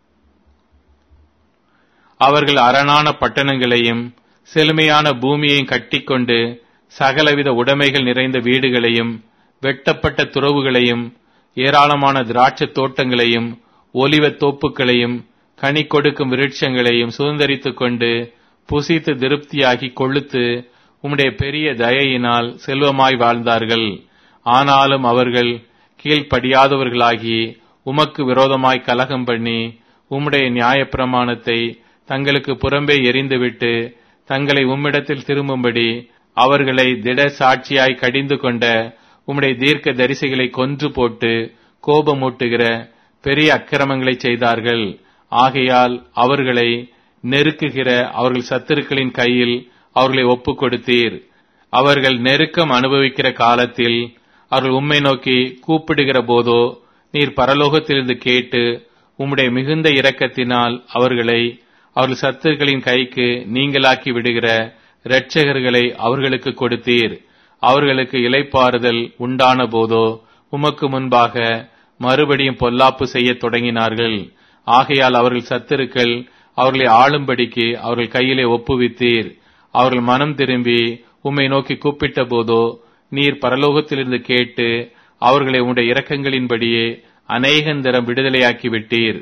அவர்கள் அரணான பட்டணங்களையும் செழுமையான பூமியையும் கட்டிக்கொண்டு சகலவித உடைமைகள் நிறைந்த வீடுகளையும் வெட்டப்பட்ட துறவுகளையும் ஏராளமான திராட்சை தோட்டங்களையும் ஒலிவத் தோப்புகளையும் கனி கொடுக்கும் விருட்சங்களையும் சுதந்தரித்துக் கொண்டு புசித்து திருப்தியாகி கொழுத்து உம்முடைய பெரிய தயையினால் செல்வமாய் வாழ்ந்தார்கள். ஆனாலும் அவர்கள் கீழ்ப்படியாதவர்களாகி உமக்கு விரோதமாய் கலகம் பண்ணி உம்முடைய நியாயப்பிரமாணத்தை தங்களுக்கு புறம்பே எறிந்துவிட்டு தங்களை உம்மிடத்தில் திரும்பும்படி அவர்களை திட சாட்சியாய் கடிந்து கொண்ட உம்முடைய தீர்க்க தரிசிகளை கொன்று போட்டு கோபமூட்டுகிற பெரிய அக்கிரமங்களை செய்தார்கள். ஆகையால் அவர்களை நெருக்குகிற அவர்கள் சத்துருக்களின் கையில் அவர்களை ஒப்புக் கொடுத்தீர். அவர்கள் நெருக்கம் அனுபவிக்கிற காலத்தில் அவர்கள் உம்மை நோக்கி கூப்பிடுகிற போதோ நீர் பரலோகத்திலிருந்து கேட்டு உம்முடைய மிகுந்த இரக்கத்தினால் அவர்களை அவர்கள் சத்துருக்களின் கைக்கு நீங்களாக்கி விடுகிற இரட்சகர்களை அவர்களுக்கு கொடுத்தீர். அவர்களுக்கு இளைப்பாறுதல் உண்டான போதோ உமக்கு முன்பாக மறுபடியும் பொல்லாப்பு செய்ய தொடங்கினார்கள். ஆகையால் அவர்கள் சத்துருக்கள் அவர்களை ஆளும்படிக்கு அவர்கள் கையிலே ஒப்புவித்தீர். அவர்கள் மனம் திரும்பி உம்மை நோக்கி கூப்பிட்ட போதோ நீர் பரலோகத்திலிருந்து கேட்டு அவர்களை உம்முடைய இரக்கங்களின்படியே அநேகந்தரம் விடுதலையாக்கி விட்டீர்.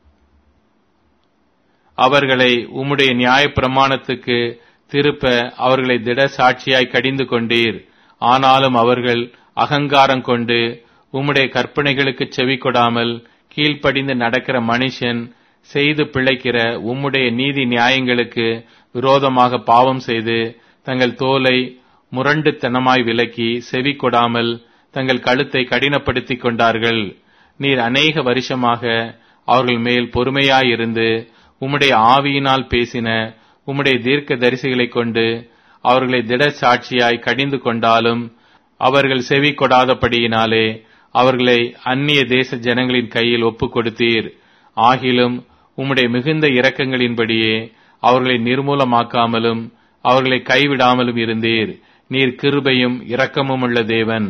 அவர்களை உம்முடைய நியாய பிரமாணத்துக்கு திருப்ப அவர்களை திட சாட்சியாய் கடிந்து கொண்டீர். ஆனாலும் அவர்கள் அகங்காரம் கொண்டு உம்முடைய கற்பனைகளுக்கு செவி கொடாமல் கீழ்ப்படிந்து நடக்கிற மனுஷன் செய்து பிழைக்கிற உம்முடைய நீதி நியாயங்களுக்கு விரோதமாக பாவம் செய்து தங்கள் தோலை முரண்டுத்தனமாய் விலக்கி செவி கொடாமல் தங்கள் கழுத்தை கடினப்படுத்திக் கொண்டார்கள். நீர் அநேக வருஷமாக அவர்கள் மேல் பொறுமையாயிருந்து உம்முடைய ஆவியினால் பேசின உம்முடைய தீர்க்க தரிசிகளை கொண்டு அவர்களை திட சாட்சியாய் கடிந்து கொண்டாலும் அவர்கள் செவி கொடாதபடியினாலே அவர்களை அந்நிய தேச ஜனங்களின் கையில் ஒப்புக் கொடுத்தீர். ஆகிலும் உம்முடைய மிகுந்த இரக்கங்களின்படியே அவர்களை நிர்மூலமாக்காமலும் அவர்களை கைவிடாமலும் இருந்தீர். நீர் கிருபையும் இரக்கமும் உள்ள தேவன்.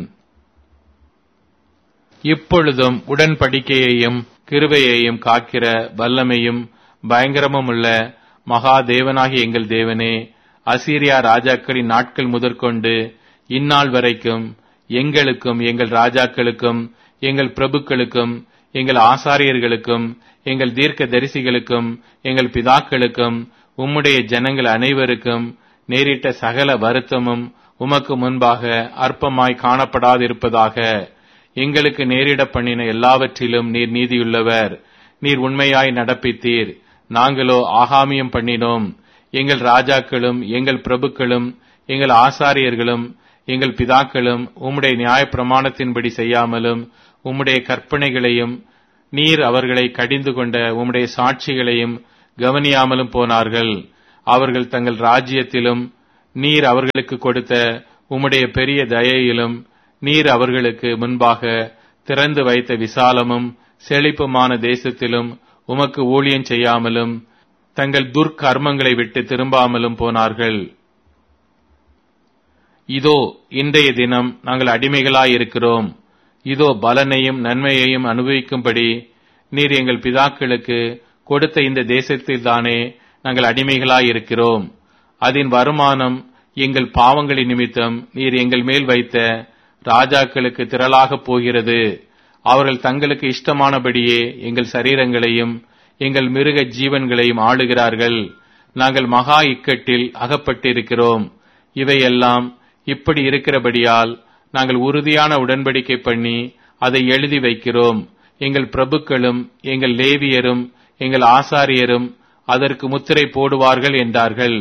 இப்பொழுதும் உடன்படிக்கையையும் கிருபையையும் காக்கிற வல்லமையும் பயங்கரமும் உள்ள மகா தேவனாகிய எங்கள் தேவனே, அசீரியா ராஜாக்களின் நாட்கள் முதற்கொண்டு இந்நாள் வரைக்கும் எங்களுக்கும் எங்கள் ராஜாக்களுக்கும் எங்கள் பிரபுக்களுக்கும் எங்கள் ஆசாரியர்களுக்கும் எங்கள் தீர்க்க தரிசிகளுக்கும் எங்கள் பிதாக்களுக்கும் உம்முடைய ஜனங்கள் அனைவருக்கும் நேரிட்ட சகல வருத்தமும் உமக்கு முன்பாக அற்பமாய் காணப்படாதிருப்பதாக. எங்களுக்கு நேரிட பண்ணின எல்லாவற்றிலும் நீர் நீதியுள்ளவர். நீர் உண்மையாய் நடப்பித்தீர். நாங்களோ ஆகாமியம் பண்ணினோம். எங்கள் ராஜாக்களும் எங்கள் பிரபுக்களும் எங்கள் ஆசாரியர்களும் எங்கள் பிதாக்களும் உம்முடைய நியாய பிரமாணத்தின்படி செய்யாமலும் உம்முடைய கற்பனைகளையும் நீர் அவர்களை கடிந்து கொண்ட உம்முடைய சாட்சிகளையும் கவனியாமலும் போனார்கள். அவர்கள் தங்கள் ராஜ்யத்திலும் நீர் அவர்களுக்கு கொடுத்த உம்முடைய பெரிய தயையிலும் நீர் அவர்களுக்கு முன்பாக திறந்து வைத்த விசாலமும் செழிப்புமான தேசத்திலும் உமக்கு ஊழியம் செய்யாமலும் தங்கள் துர்க்கர்மங்களை விட்டு திரும்பாமலும் போனார்கள். இதோ இன்றைய தினம் நாங்கள் அடிமைகளாயிருக்கிறோம். இதோ பலனையும் நன்மையையும் அனுபவிக்கும்படி நீர் எங்கள் பிதாக்களுக்கு கொடுத்த இந்த தேசத்தில்தானே நாங்கள் அடிமைகளாயிருக்கிறோம். அதன் வருமானம் எங்கள் பாவங்களின் நிமித்தம் நீர் எங்கள் மேல் வைத்த ராஜாக்களுக்கு திரளாக போகிறது. அவர்கள் தங்களுக்கு இஷ்டமானபடியே எங்கள் சரீரங்களையும் எங்கள் மிருக ஜீவன்களையும் ஆளுகிறார்கள். நாங்கள் மகா இக்கட்டில் அகப்பட்டிருக்கிறோம். இவையெல்லாம் இப்படி இருக்கிறபடியால் நாங்கள் உறுதியான உடன்படிக்கை பண்ணி அதை எழுதி வைக்கிறோம். எங்கள் பிரபுக்களும் எங்கள் லேவியரும் எங்கள் ஆசாரியரும் அதற்கு முத்திரை போடுவார்கள் என்றார்கள்.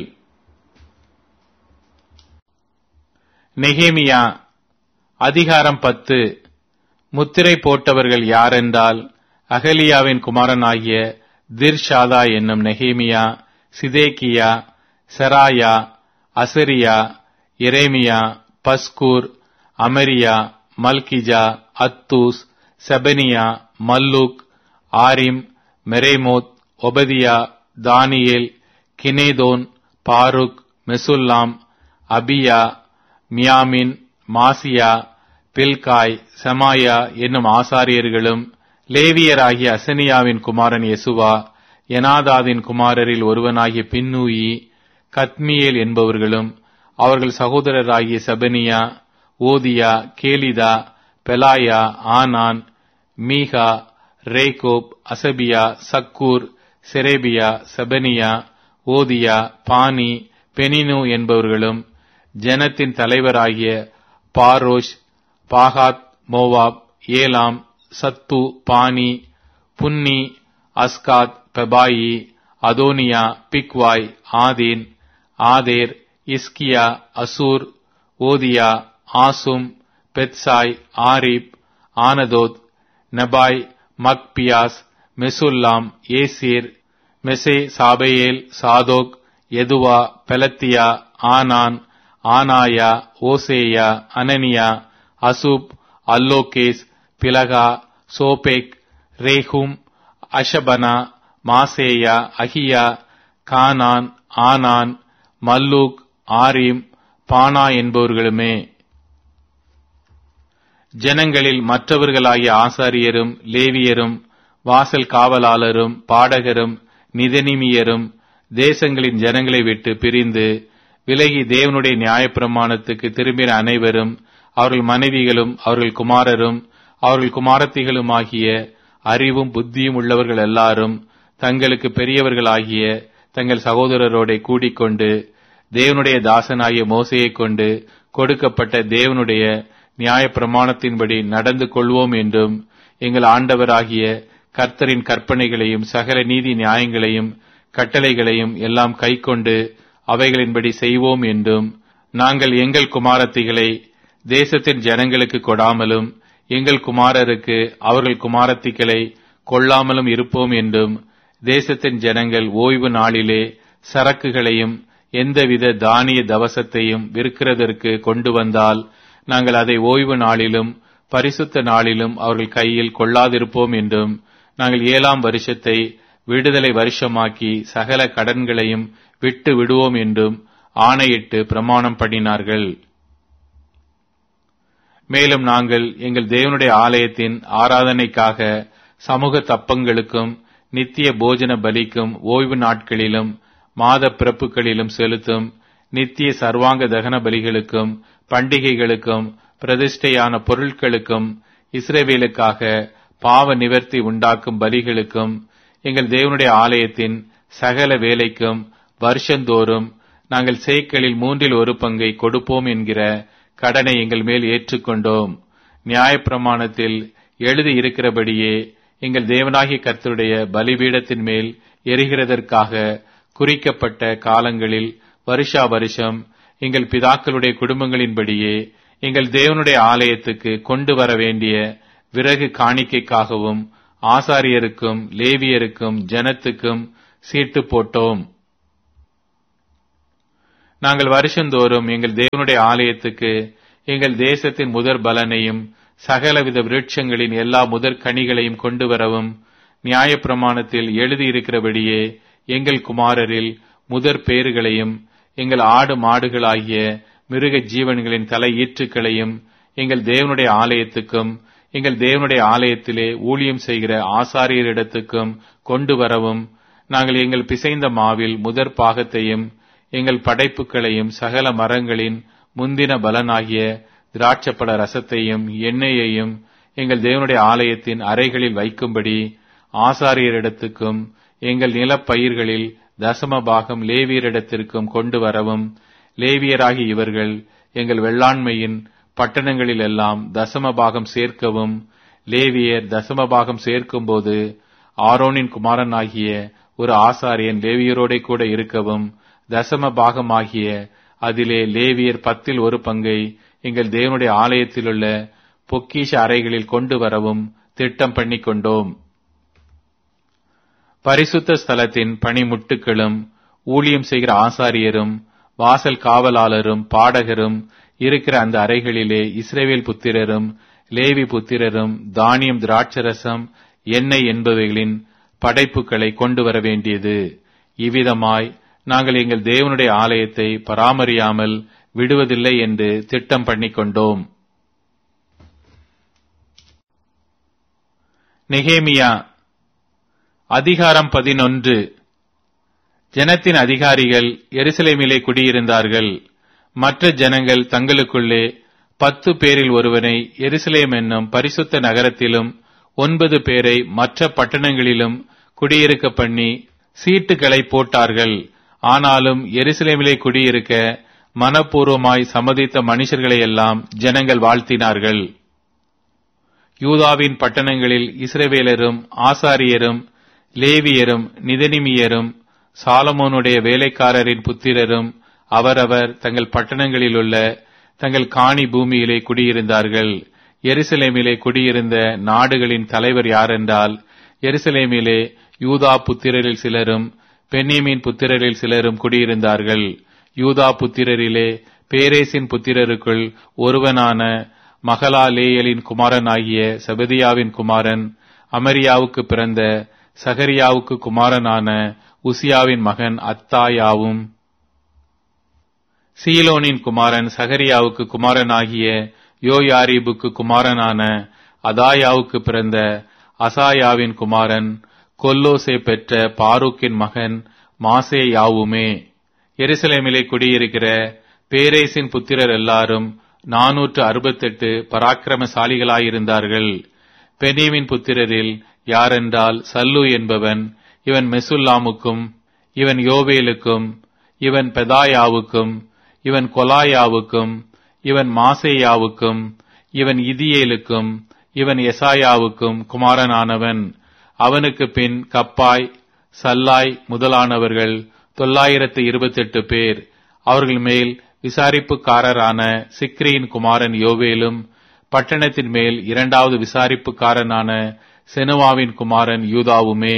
நெகேமியா அதிகாரம் பத்து. முத்திரை போட்டவர்கள் யாரென்றால், அகலியாவின் குமாரனாகிய திர்ஷாதா என்னும் நெகேமியா, சிதேக்கியா, செராயா, அசரியா, எரேமியா, பஸ்கூர், அமரியா, மல்கிஜா, அத்தூஸ், செபனியா, மல்லூக், ஆரிம், மெரேமோத், ஒபதியா, தானியேல், கினேதோன், பாருக், மெசுல்லாம், அபியா, மியாமின், மாசியா, பில்காய், செமாயா என்னும் ஆசாரியர்களும் லேவியராகிய அசனியாவின் குமாரன் யெசுவா, எனாதாதின் குமாரரில் ஒருவனாகிய பின்னூயி, கத்மியேல் என்பவர்களும் அவர்கள் சகோதரராகிய செபனியா, ஓதியா, கேலிதா, பெலாயா, ஆனான், மீகா, ரேகோப், அசபியா, சக்கூர், செரேபியா, செபனியா, ஓதியா, பானி, பெனினு என்பவர்களும் ஜனத்தின் தலைவராகிய பாரோஷ், பாகாத் மோவாப், ஏலாம், சத்து, பானி, புன்னி, அஸ்காத், பெபாயி, அதோனியா, பிக்வாய், ஆதீன், ஆதேர், இஸ்கியா, அசூர், ஓதியா, ஆசும், பெத்சாய், ஆரிப், ஆனதோத், நெபாய், மக்பியாஸ், மெசுல்லாம், ஏசீர், மெசே, சாபேயேல், சாதோக், எதுவா, பெலத்தியா, ஆனான், ஆனாயா, ஓசேயா, அனனியா, அசூப், அல்லோகேஸ், பிலகா, சோபேக், ரேஹும், அஷபனா, மாசேயா, அகியா, கானான், ஆனான், மல்லூக், ஆரிம், பானா என்பவர்களுமே. ஜனங்களில் மற்றவர்களாகிய ஆசாரியரும் லேவியரும் வாசல் காவலாளரும் பாடகரும் நிதனிமியரும் தேசங்களின் ஜனங்களை விட்டு பிரிந்து விலகி தேவனுடைய நியாயப்பிரமாணத்துக்கு திரும்பின அனைவரும் அவர்கள் மனைவிகளும் அவர்கள் குமாரரும் அவர்கள் குமாரத்திகளுமாகிய அறிவும் புத்தியும் உள்ளவர்கள் எல்லாரும் தங்களுக்கு பெரியவர்களாகிய தங்கள் சகோதரரோட கூடிக்கொண்டு தேவனுடைய தாசனாகிய மோசையை கொண்டு கொடுக்கப்பட்ட தேவனுடைய நியாயப்பிரமாணத்தின்படி நடந்து கொள்வோம் என்றும் எங்கள் ஆண்டவராகிய கர்த்தரின் கற்பனைகளையும் சகல நீதி நியாயங்களையும் கட்டளைகளையும் எல்லாம் கைக்கொண்டு அவைகளின்படி செய்வோம் என்றும் நாங்கள் எங்கள் குமாரத்திகளை தேசத்தின் ஜனங்களுக்கு கொடாமலும் எங்கள் குமாரருக்கு அவர்கள் குமாரத்திகளை கொள்ளாமலும் இருப்போம் என்றும் தேசத்தின் ஜனங்கள் ஓய்வு நாளிலே சரக்குகளையும் எந்தவித தானிய தவசத்தையும் விற்கிறதற்கு கொண்டு வந்தால் நாங்கள் அதை ஓய்வு நாளிலும் பரிசுத்த நாளிலும் அவர்கள் கையில் கொள்ளாதிருப்போம் என்றும் நாங்கள் ஏழாம் வருஷத்தை விடுதலை வருஷமாக்கி சகல கடன்களையும் விட்டு விடுவோம் என்றும் ஆணையிட்டு பிரமாணம் பண்ணினார்கள். மேலும் நாங்கள் எங்கள் தேவனுடைய ஆலயத்தின் ஆராதனைக்காக சமூக தப்பங்களுக்கும் நித்திய போஜன பலிக்கும் ஓய்வு நாட்களிலும் மாத பிறப்புகளிலும் செலுத்தும் நித்திய சர்வாங்க தகன பலிகளுக்கும் பண்டிகைகளுக்கும் பிரதிஷ்டையான பொருட்களுக்கும் இஸ்ரவேலுக்காக பாவ நிவர்த்தி உண்டாக்கும் பலிகளுக்கும் எங்கள் தேவனுடைய ஆலயத்தின் சகல வேலைக்கும் வருஷந்தோறும் நாங்கள் சேக்கலில் மூன்றில் ஒரு பங்கை கொடுப்போம் என்கிற கடனை எங்கள் மேல் ஏற்றுக்கொண்டோம். நியாயப்பிரமாணத்தில் எழுதி இருக்கிறபடியே எங்கள் தேவனாகிய கர்த்தருடைய பலிபீடத்தின் மேல் எரிகிறதற்காக குறிக்கப்பட்ட காலங்களில் வருஷா வருஷம் எங்கள் பிதாக்களுடைய குடும்பங்களின்படியே எங்கள் தேவனுடைய ஆலயத்துக்கு கொண்டு வர வேண்டிய விறகு காணிக்கைக்காகவும் ஆசாரியருக்கும் லேவியருக்கும் ஜனத்துக்கும் சீட்டு போட்டோம். நாங்கள் வருஷந்தோறும் எங்கள் தேவனுடைய ஆலயத்துக்கு எங்கள் தேசத்தின் முதற் பலனையும் சகலவித விருட்சங்களின் எல்லா முதற் கனிகளையும் கொண்டு வரவும் நியாயப்பிரமாணத்தில் எழுதியிருக்கிறபடியே எங்கள் குமாரரில் முதற் பேறுகளையும் எங்கள் ஆடு மாடுகளாகிய மிருக ஜீவன்களின் தலை ஈற்றுக்களையும் எங்கள் தேவனுடைய ஆலயத்துக்கும் எங்கள் தேவனுடைய ஆலயத்திலே ஊழியம் செய்கிற ஆசாரியரிடத்துக்கும் கொண்டு வரவும் நாங்கள் எங்கள் பிசைந்த மாவில் முதற் பாகத்தையும் எங்கள் படைப்புகளையும் சகல மரங்களின் முந்தின பலனாகிய திராட்சப்பழ ரசத்தையும் எண்ணெயையும் எங்கள் தேவனுடைய ஆலயத்தின் அறைகளில் வைக்கும்படி ஆசாரியரிடத்துக்கும் எங்கள் நிலப்பயிர்களில் தசம பாகம் லேவியரிடத்திற்கும் கொண்டு வரவும் லேவியராகி இவர்கள் எங்கள் வெள்ளாண்மையின் பட்டணங்களில் எல்லாம் தசம பாகம் சேர்க்கவும் லேவியர் தசம பாகம் சேர்க்கும் போது ஆரோனின் குமாரனாகிய ஒரு ஆசாரியன் லேவியரோட கூட இருக்கவும் தசம பாகமாகிய அதிலே லேவியர் பத்தில் ஒரு பங்கை எங்கள் தேவனுடைய ஆலயத்திலுள்ள பொக்கிஷ அறைகளில் கொண்டு வரவும் திட்டம் பண்ணிக் கொண்டோம். பரிசுத்த ஸ்தலத்தின் பணிமுட்டுக்களும் ஊழியம் செய்கிற ஆசாரியரும் வாசல் காவலாளரும் பாடகரும் இருக்கிற அந்த அறைகளிலே இஸ்ரவேல் புத்திரரும் லேவி புத்திரரும் தானியம் திராட்சரசம் எண்ணெய் என்பவைகளின் படைப்புகளை கொண்டு வர வேண்டியது. இவ்விதமாய் நாங்கள் எங்கள் தேவனுடைய ஆலயத்தை பராமரியாமல் விடுவதில்லை என்று திட்டம் பண்ணிக் கொண்டோம். நெகேமியா அதிகாரம் பதினொன்று. ஜனத்தின் அதிகாரிகள் எருசலேமிலே குடியிருந்தார்கள். மற்ற ஜனங்கள் தங்களுக்குள்ளே பத்து பேரில் ஒருவனை எருசலேம் என்னும் பரிசுத்த நகரத்திலும் ஒன்பது பேரை மற்ற பட்டணங்களிலும் குடியிருக்க பண்ணி சீட்டுகளை போட்டார்கள். ஆனாலும் எருசலேமிலே குடியிருக்க மனப்பூர்வமாய் சம்மதித்த மனுஷர்களையெல்லாம் ஜனங்கள் வாழ்த்தினார்கள். யூதாவின் பட்டணங்களில் இஸ்ரவேலரும் ஆசாரியரும் லேவியரும் நிதனிமியரும் சாலமோனுடைய வேலைக்காரரின் புத்திரரும் அவரவர் தங்கள் பட்டணங்களிலுள்ள தங்கள் காணி பூமியிலே குடியிருந்தார்கள். எருசலேமிலே குடியிருந்த நாடுகளின் தலைவர் யாரென்றால், எருசலேமிலே யூதா புத்திரரில் சிலரும் பென்யமீன் புத்திரரில் சிலரும் குடியிருந்தார்கள். யூதா புத்திரரிலே பேரேசின் புத்திரருக்குள் ஒருவனான மகலாலேயலின் குமாரனாகிய செபதியாவின் குமாரன் அமரியாவுக்கு பிறந்த சகரியாவுக்கு குமாரனான உசியாவின் மகன் அத்தாயாவும், சீலோனின் குமாரன் சகரியாவுக்கு குமாரனாகிய யோயாரீபுக்கு குமாரனான அதாயாவுக்கு பிறந்த அசாயாவின் குமாரன் கொல்லோசே பெற்ற பாரூக்கின் மகன் மாசேயாவுமே. எருசலேமிலே குடியிருக்கிற பேரேசின் புத்திரர் எல்லாரும் நானூற்று அறுபத்தெட்டு பராக்கிரமசாலிகளாயிருந்தார்கள். பெனியமின் புத்திரரில் யாரென்றால், சல்லு என்பவன், இவன் மெசுல்லாமுக்கும், இவன் யோவேலுக்கும், இவன் பெதாயாவுக்கும், இவன் கொலாயாவுக்கும், இவன் மாசேயாவுக்கும், இவன் இதியேலுக்கும், இவன் எசாயாவுக்கும் குமாரனானவன். அவனுக்கு பின் கப்பாய், சல்லாய் முதலானவர்கள் தொள்ளாயிரத்து இருபத்தெட்டு பேர். அவர்கள் மேல் விசாரிப்புக்காரரான சிக்ரியின் குமாரன் யோவேலும், பட்டணத்தின் மேல் இரண்டாவது விசாரிப்புக்காரனான செனுவாவின் குமாரன் யூதாவுமே.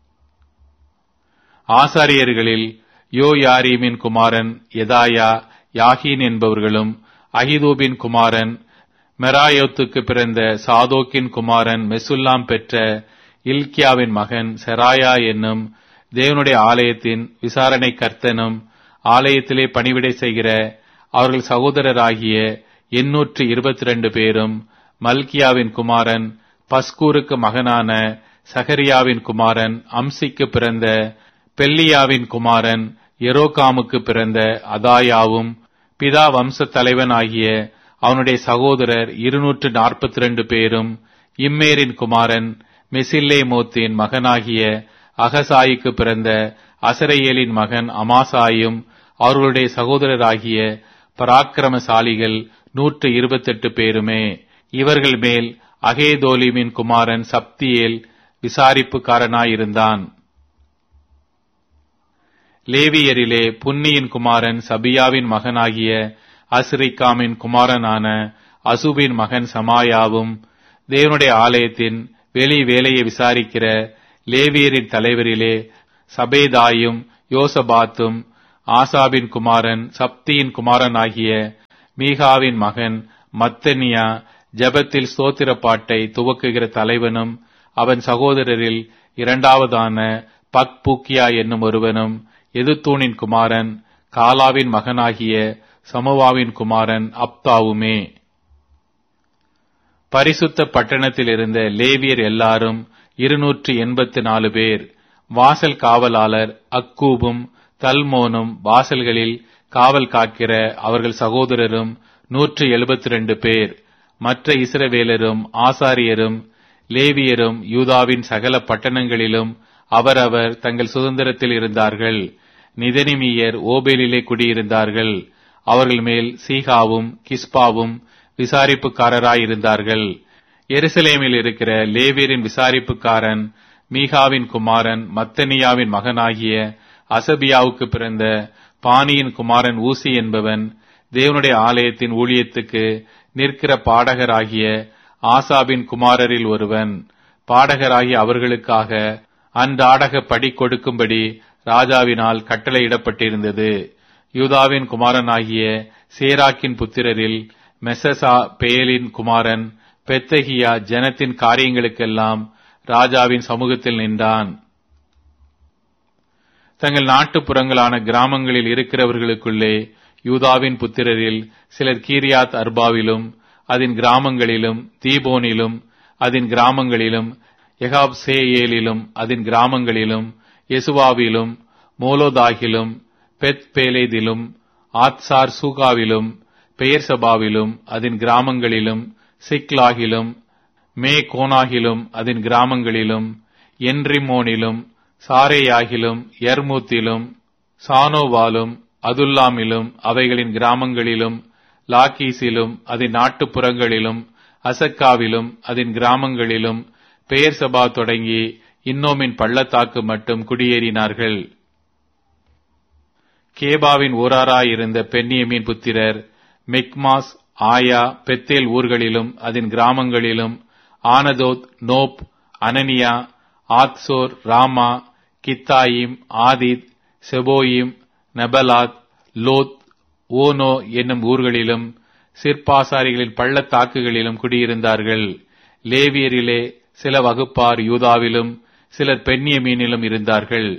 ஆசாரியர்களில் யோயாரீமின் குமாரன் எதாயா, யாகீன் என்பவர்களும், அகிதூபின் குமாரன் மெராயோத்துக்கு பிறந்த சாதோக்கின் குமாரன் மெசுல்லாம் பெற்ற இல்கியாவின் மகன் செராயா என்னும் தேவனுடைய ஆலயத்தின் விசாரணை கர்த்தனும், ஆலயத்திலே பணிவிடை செய்கிற அவர்கள் சகோதரராகிய எண்ணூற்று இருபத்தி இரண்டு பேரும், மல்கியாவின் குமாரன் பஸ்கூருக்கு மகனான சகரியாவின் குமாரன் அம்சிக்கு பிறந்த பெல்லியாவின் குமாரன் எரோகாமுக்கு பிறந்த அதாயாவும், பிதா வம்ச தலைவன் ஆகிய அவனுடைய சகோதரர் இருநூற்று நாற்பத்தி இரண்டு பேரும், இம்மேரின் குமாரன் மெசில்லே மோத்தின் மகனாகிய அகசாயிக்கு பிறந்த அசரையேலின் மகன் அமாசாயும், அவர்களுடைய சகோதரராகிய பராக்கிரமசாலிகள் நூற்று இருபத்தெட்டு பேருமே. இவர்கள் மேல் அகேதோலிமின் குமாரன் சப்தியேல் விசாரிப்புக்காரனாயிருந்தான். லேவியரிலே புன்னியின் குமாரன் சபியாவின் மகனாகிய அஸ்ரிக்காமின் குமாரனான அசுபின் மகன் சமாயாவும், தேவனுடைய ஆலயத்தின் வெளி வேலையை விசாரிக்கிற லேவியரின் தலைவரிலே சபேதாயும் யோசபாத்தும், ஆசாபின் குமாரன் சப்தியின் குமாரனாகிய மீகாவின் மகன் மத்தனியா ஜெபத்தில் ஸ்தோத்திர பாட்டை துவக்குகிற தலைவனும், அவன் சகோதரரில் இரண்டாவதான பக்பூக்கியா என்னும் ஒருவனும், எதுத்தூனின் குமாரன் காலாவின் மகனாகிய சமுவாவின் குமாரன் அப்தாவுமே. பரிசுத்த பட்டணத்தில் இருந்த லேவியர் எல்லாரும் இருநூற்று எண்பத்து நாலு பேர். வாசல் காவலாளர் அக்கூபும் தல்மோனும் வாசல்களில் காவல் காக்கிற அவர்கள் சகோதரரும் நூற்று எழுபத்தி ரெண்டு பேர். மற்ற இஸ்ரவேலரும் ஆசாரியரும் லேவியரும் யூதாவின் சகல பட்டணங்களிலும் அவரவர் தங்கள் சுதந்திரத்தில் இருந்தார்கள். நிதனிமியர் ஓபேலிலே குடியிருந்தார்கள். அவர்கள் மேல் சீகாவும் கிஸ்பாவும் விசாரிப்புக்காரராயிருந்தார்கள். எருசலேமில் இருக்கிற லேவியரின் விசாரிப்புக்காரன் மீகாவின் குமாரன் மத்தனியாவின் மகனாகிய அசபியாவுக்கு பிறந்த பானியின் குமாரன் ஊசி என்பவன் தேவனுடைய ஆலயத்தின் ஊழியத்துக்கு நிற்கிற பாடகராகிய ஆசாபின் குமாரரில் ஒருவன். பாடகராகிய அவர்களுக்காக அன்றாடக படி கொடுக்கும்படி ராஜாவினால் கட்டளையிடப்பட்டிருந்தது. யூதாவின் குமாரனாகிய சேராக்கின் புத்திரரில் மெசசா பேலின் குமாரன் பெத்தகியா ஜனத்தின் காரியங்களுக்கெல்லாம் ராஜாவின் சமூகத்தில் நின்றான். தங்கள் நாட்டுப்புறங்களான கிராமங்களில் இருக்கிறவர்களுக்குள்ளே யூதாவின் புத்திரரில் சிலர் கீரியாத் அர்பாவிலும் அதன் கிராமங்களிலும், தீபோனிலும் அதன் கிராமங்களிலும், எகாப்சேயேலிலும் அதன் கிராமங்களிலும், யெசுவாவிலும், மோலோதாகிலும், பெத் பேலேதிலும், ஆத்சார் சூகாவிலும், பெயர்சபாவிலும் அதன் கிராமங்களிலும், சிக்லாகிலும், மே கோனாகிலும் அதன் கிராமங்களிலும், என்ரிமோனிலும், சாரேயாகிலும், யர்மூத்திலும், சானோவாலும், அதுல்லாமிலும் அவைகளின் கிராமங்களிலும், லாக்கீசிலும் அதன் நாட்டுப்புறங்களிலும், அசக்காவிலும் அதன் கிராமங்களிலும், பெயர்சபா தொடங்கி இன்னோமின் பள்ளத்தாக்கு மட்டும் குடியேறினார்கள். கேபாவின் ஊராராயிருந்த பென்னியமின் புத்திரர் மிக்மாஸ், ஆயா, பெத்தேல் ஊர்களிலும் அதன் கிராமங்களிலும், ஆனதோத், நோப், அனனியா, ஆத்சோர், ராமா, கித்தாயிம், ஆதித், செபோயிம், நெபலாத், லோத், ஓனோ என்னும் ஊர்களிலும் சிற்பாசாரிகளின் பள்ளத்தாக்குகளிலும் குடியிருந்தார்கள். லேவியரிலே சில வகுப்பார் யூதாவிலும் சிலர் பென்னியமீனிலும் இருந்தார்கள்.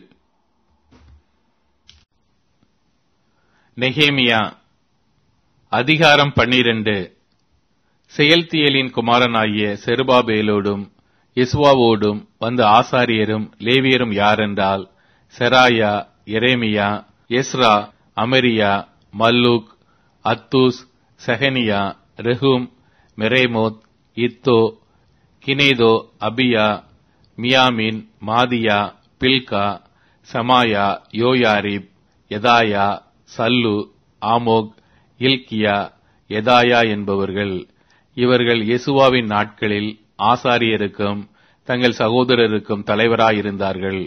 நெகேமியா அதிகாரம் பன்னிரண்டு. செயல்தியலின் குமாரனாகிய செருபாபேலோடும் யெசுவாவோடும் வந்த ஆசாரியரும் லேவியரும் யாரென்றால், செராயா, எரேமியா, எஸ்ரா, அமரியா, மல்லூக், அத்தூஸ், செகனியா, ரெஹூம், மெரேமோத், இத்தோ, கினேதோ, அபியா, மியாமின், மாதியா, பில்கா, சமாயா, யோயாரிப், எதாயா, சல்லு, ஆமோக், இல்கியா, எதாயா என்பவர்கள். இவர்கள் யெசுவாவின் நாட்களில் ஆசாரியருக்கும் தங்கள் சகோதரருக்கும் தலைவராயிருந்தார்கள்.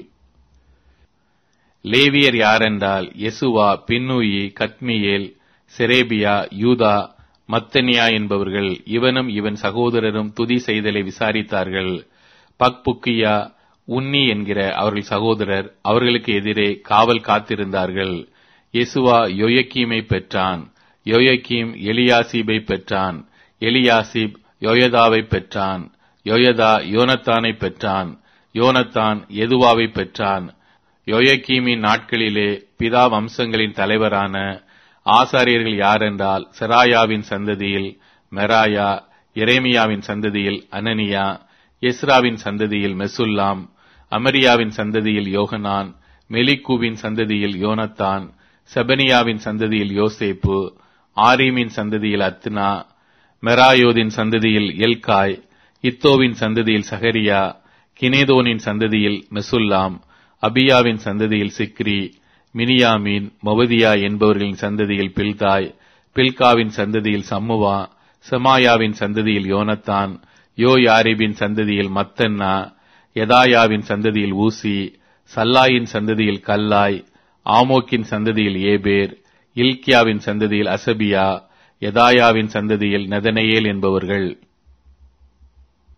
லேவியர் யாரென்றால், யெசுவா, பின்னூயி, கத்மியேல், செரேபியா, யூதா, மத்தனியா என்பவர்கள். இவனும் இவன் சகோதரரும் துதி செய்தலை விசாரித்தார்கள். பக்புக்கியா, உன்னி என்கிற அவர்கள் சகோதரர் அவர்களுக்கு எதிரே காவல் காத்திருந்தார்கள். யெசுவா யோயக்கீமை பெற்றான். யோயக்கீம் எலியாசிபை பெற்றான். எலியாசிப் யோயதாவை பெற்றான். யோயதா யோனத்தானை பெற்றான். யோனத்தான் எதுவாவை பெற்றான். யோயக்கீமின் நாட்களிலே பிதா வம்சங்களின் தலைவரான ஆசாரியர்கள் யாரென்றால், செராயாவின் சந்ததியில் மெராயா, எரேமியாவின் சந்ததியில் அனனியா, எஸ்ராவின் சந்ததியில் மெசுல்லாம், அமரியாவின் சந்ததியில் யோகனான், மெலிக்கூவின் சந்ததியில் யோனத்தான், செபனியாவின் சந்ததியில் யோசேப்பு, ஆரீமின் சந்ததியில் அத்னா, மெராயோதின் சந்ததியில் எல்காய், இத்தோவின் சந்ததியில் சகரியா, கினேதோனின் சந்ததியில் மெசுல்லாம், அபியாவின் சந்ததியில் சிக்ரி, மினியாமீன், மொபதியா என்பவர்களின் சந்ததியில் பில்தாய், பில்காவின் சந்ததியில் சம்முவா, செமாயாவின் சந்ததியில் யோனத்தான், யோயாரிபின் சந்ததியில் மத்தன்னா, எதாயாவின் சந்ததியில் ஊசி, சல்லாயின் சந்ததியில் கல்லாய், ஆமோக்கின் சந்ததியில் ஏபேர், இல்கியாவின் சந்ததியில் அசபியா, எதாயாவின் சந்ததியில் நெதனெயேல் என்பவர்கள்.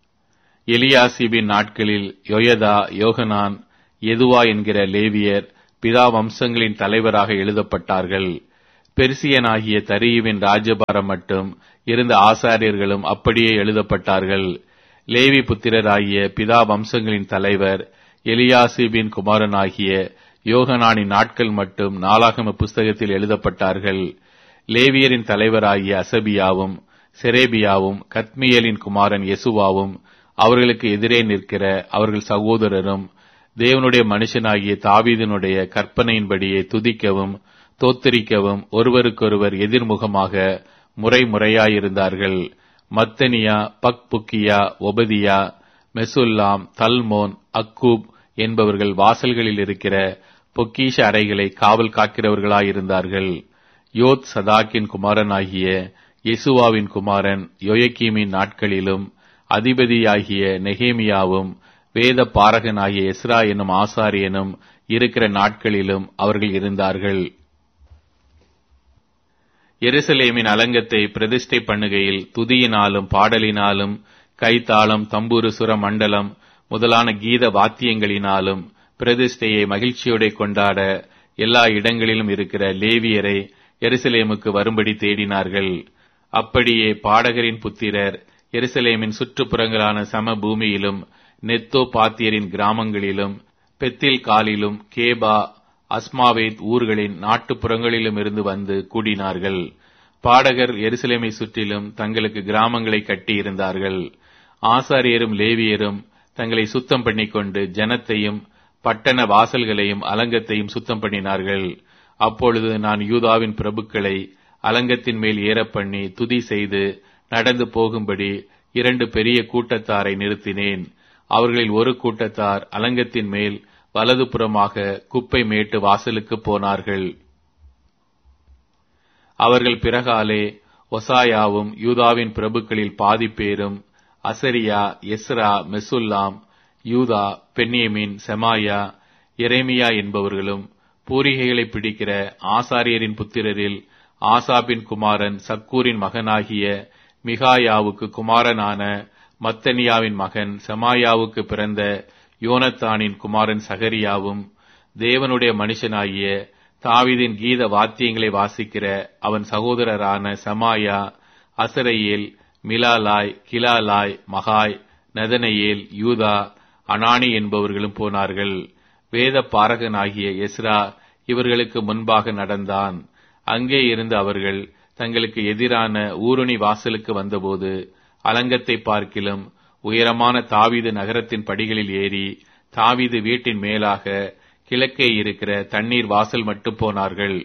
எலியாசிபின் நாட்களில் யோயதா, யோகனான், எதுவா என்கிற லேவியர் பிதா வம்சங்களின் தலைவராக எழுதப்பட்டார்கள். பெர்சியனாகிய தரியுவின் ராஜ்யபாரம் மட்டும் இருந்த ஆசாரியர்களும் அப்படியே எழுதப்பட்டார்கள். லேவி புத்திரராகிய பிதா வம்சங்களின் தலைவர் எலியாசிபின் குமாரனாகிய யோகனானின் நாட்கள் மட்டும் நாளாகம புஸ்தகத்தில் எழுதப்பட்டார்கள். லேவியரின் தலைவராகிய அசபியாவும் செரேபியாவும் கத்மியேலின் குமாரன் யெசுவாவும் அவர்களுக்கு எதிரே நிற்கிற அவர்கள் சகோதரரும் தேவனுடைய மனுஷனாகிய தாவீதினுடைய கற்பனையின்படியே துதிக்கவும் தோத்தரிக்கவும் ஒருவருக்கொருவர் எதிர்முகமாக முறை முறையாயிருந்தார்கள். மத்தனியா, பக்புக்கியா, ஒபதியா, மெசுல்லாம், தல்மோன், அக்கூப் என்பவர்கள் வாசல்களில் இருக்கிற பொக்கீஷ அறைகளை காவல் காக்கிறவர்களாயிருந்தார்கள். யோத் சதாக்கின் குமாரனாகிய யெசுவாவின் குமாரன் யோயக்கீமின் நாட்களிலும் அதிபதியாகிய நெகேமியாவும் வேத பாரகனாகிய எஸ்ரா என்னும் ஆசாரியனும் இருக்கிற நாட்களிலும் அவர்கள் இருந்தார்கள். எருசலேமின் அலங்கத்தை பிரதிஷ்டை பண்ணுகையில் துதியினாலும் பாடலினாலும் கைத்தாளம் தம்புரு சுர மண்டலம் முதலான கீத வாத்தியங்களினாலும் பிரதிஷ்டையை மகிழ்ச்சியோட கொண்டாட எல்லா இடங்களிலும் இருக்கிற லேவியரை எருசலேமுக்கு வரும்படி தேடினார்கள். அப்படியே பாடகரின் புத்திரர் எருசலேமின் சுற்றுப்புறங்களான சம பூமியிலும் நெத்தோ பாத்தியரின் கிராமங்களிலும் பெத்தில் காலிலும் கேபா அஸ்மாவேத் ஊர்களின் நாட்டுப்புறங்களிலும் இருந்து வந்து கூடினார்கள். பாடகர் எருசலேமை சுற்றிலும் தங்களுக்கு கிராமங்களை கட்டி இருந்தார்கள். ஆசாரியரும் லேவியரும் தங்களை சுத்தம் பண்ணிக்கொண்டு ஜனத்தையும் பட்டண வாசல்களையும் அலங்கத்தையும் சுத்தம் பண்ணினார்கள். அப்பொழுது நான் யூதாவின் பிரபுக்களை அலங்கத்தின் மேல் ஏறப்பண்ணி துதி செய்து நடந்து போகும்படி இரண்டு பெரிய கூட்டத்தாரை நிறுத்தினேன். அவர்களில் ஒரு கூட்டத்தார் அலங்கத்தின் மேல் வலது புறமாக குப்பை மேட்டு வாசலுக்கு போனார்கள். அவர்கள் பிறகாலே ஒசாயாவும் யூதாவின் பிரபுக்களில் பாதி பேரும் அசரியா, எஸ்ரா, மெசுல்லாம், யூதா, பென்யமீன், செமாயா, எரேமியா என்பவர்களும் பூரிகைகளை பிடிக்கிற ஆசாரியரின் புத்திரரில் ஆசாபின் குமாரன் சக்கூரின் மகனாகிய மிகாயாவுக்கு குமாரனான மத்தனியாவின் மகன் செமாயாவுக்கு பிறந்த யோனத்தானின் குமாரன் சகரியாவும் தேவனுடைய மனுஷனாகிய தாவீதின் கீத வாத்தியங்களை வாசிக்கிற அவன் சகோதரரான செமாயா, அசரையேல், மிலாலாய், கிலாலாய், மகாய், நதனையேல், யூதா, அனானி என்பவர்களும் போனார்கள். வேத பாரகனாகிய எஸ்ரா இவர்களுக்கு முன்பாக நடந்தான். அங்கே இருந்து அவர்கள் தங்களுக்கு எதிரான ஊருணி வாசலுக்கு வந்தபோது அலங்கத்தை பார்க்கிலும் உயரமான தாவீது நகரத்தின் படிகளில் ஏறி தாவீது வீட்டின் மேலாக கிழக்கே இருக்கிற தண்ணீர் வாசல் மட்டும் போனார்கள்.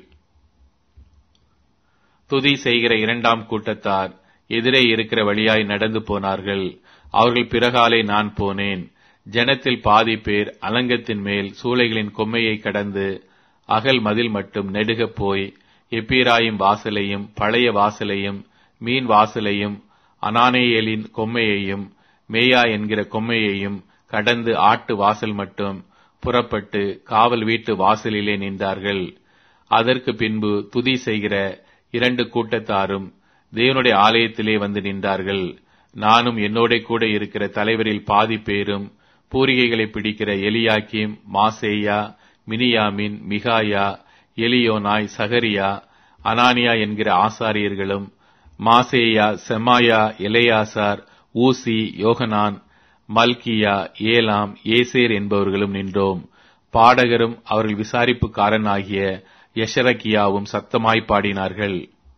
துதி செய்கிற இரண்டாம் கூட்டத்தார் எதிரே இருக்கிற வழியாய் நடந்து போனார்கள். அவர்கள் பிறகாலே நான் போனேன். ஜனத்தில் பாதி பேர் அலங்கத்தின் மேல் சூளைகளின் கொம்மையை கடந்து அகல் மதில் மட்டும் நெடுகப் போய் எப்பிராயிம் வாசலையும் பழைய வாசலையும் மீன் வாசலையும் அனானேயேலின் கொம்மையையும் மேயா என்கிற கொம்மையையும் கடந்து ஆட்டு வாசல் மட்டும் புறப்பட்டு காவல் வீட்டு வாசலிலே நின்றார்கள். அதற்கு பின்பு துதி செய்கிற இரண்டு கூட்டத்தாரும் தேவனுடைய ஆலயத்திலே வந்து நின்றார்கள். நானும் என்னோட கூட இருக்கிற தலைவரில் பாதி பேரும் பூரிகைகளை பிடிக்கிற எலியாக்கிம், மாசேயா, மினியாமின், மிகாயா, எலியோனாய், சகரியா, அனானியா என்கிற ஆசாரியர்களும் மாசேயா, செமாயா, எலேயாசார், ஊசி, யோகனான், மல்கியா, ஏலாம், ஏசேர் என்பவர்களும் நின்றோம். பாடகரும் அவர்கள் விசாரிப்புக்காரனாகிய யெஷரகியாவும் சத்தமாய் பாடினார்கள்.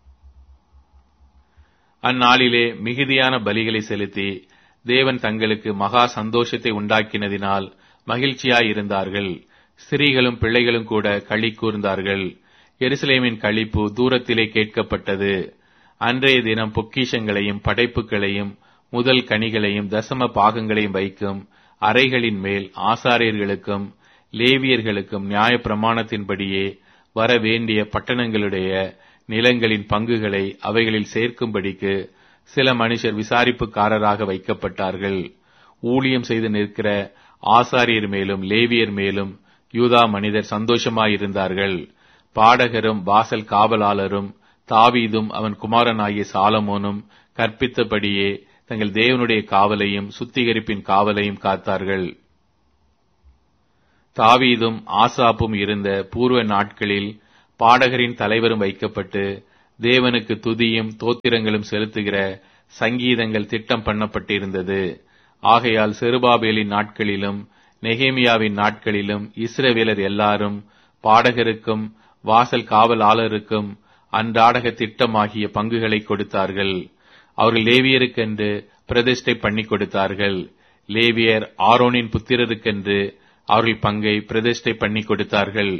அந்நாளிலே மிகுதியான பலிகளை செலுத்தி தேவன் தங்களுக்கு மகா சந்தோஷத்தை உண்டாக்கினதினால் மகிழ்ச்சியாயிருந்தார்கள். ஸ்திரீகளும் பிள்ளைகளும் கூட களி கூர்ந்தார்கள். எருசலேமின் களிப்பு தூரத்திலே கேட்கப்பட்டது. அன்றைய தினம் பொக்கிஷங்களையும் படைப்புகளையும் முதல் கனிகளையும் தசம பாகங்களையும் வைக்கும் அறைகளின் மேல் ஆசாரியர்களுக்கும் லேவியர்களுக்கும் நியாய பிரமாணத்தின்படியே வர வேண்டிய பட்டணங்களுடைய நிலங்களின் பங்குகளை அவைகளில் சேர்க்கும்படிக்கு சில மனுஷர் விசாரிப்புக்காரராக வைக்கப்பட்டார்கள். ஊழியம் செய்து நிற்கிற ஆசாரியர் மேலும் லேவியர் மேலும் யூதா மனிதர் சந்தோஷமாயிருந்தார்கள். பாடகரும் வாசல் காவலாளரும் தாவீதும் அவன் குமாரனாகிய சாலமோனும் கற்பித்தபடியே தங்கள் தேவனுடைய காவலையும் சுத்திகரிப்பின் காவலையும் காத்தார்கள். தாவீதும் ஆசாப்பும் இருந்த பூர்வ நாட்களில் பாடகரின் தலைவரும் வைக்கப்பட்டு தேவனுக்கு துதியும் தோத்திரங்களும் செலுத்துகிற சங்கீதங்கள் திட்டம் பண்ணப்பட்டிருந்தது. ஆகையால் செருபாபேலின் நாட்களிலும் நெகேமியாவின் நாட்களிலும் இஸ்ரவேலர் எல்லாரும் பாடகருக்கும் வாசல் காவலாளருக்கும் அன்றாடக திட்டமாகிய பங்குகளை கொடுத்தார்கள். அவர்கள் லேவியருக்கென்று பிரதிஷ்டை பண்ணி கொடுத்தார்கள். லேவியர் ஆரோனின் புத்திரருக்கென்று அவர்கள் பங்கை பிரதிஷ்டை பண்ணி கொடுத்தார்கள்.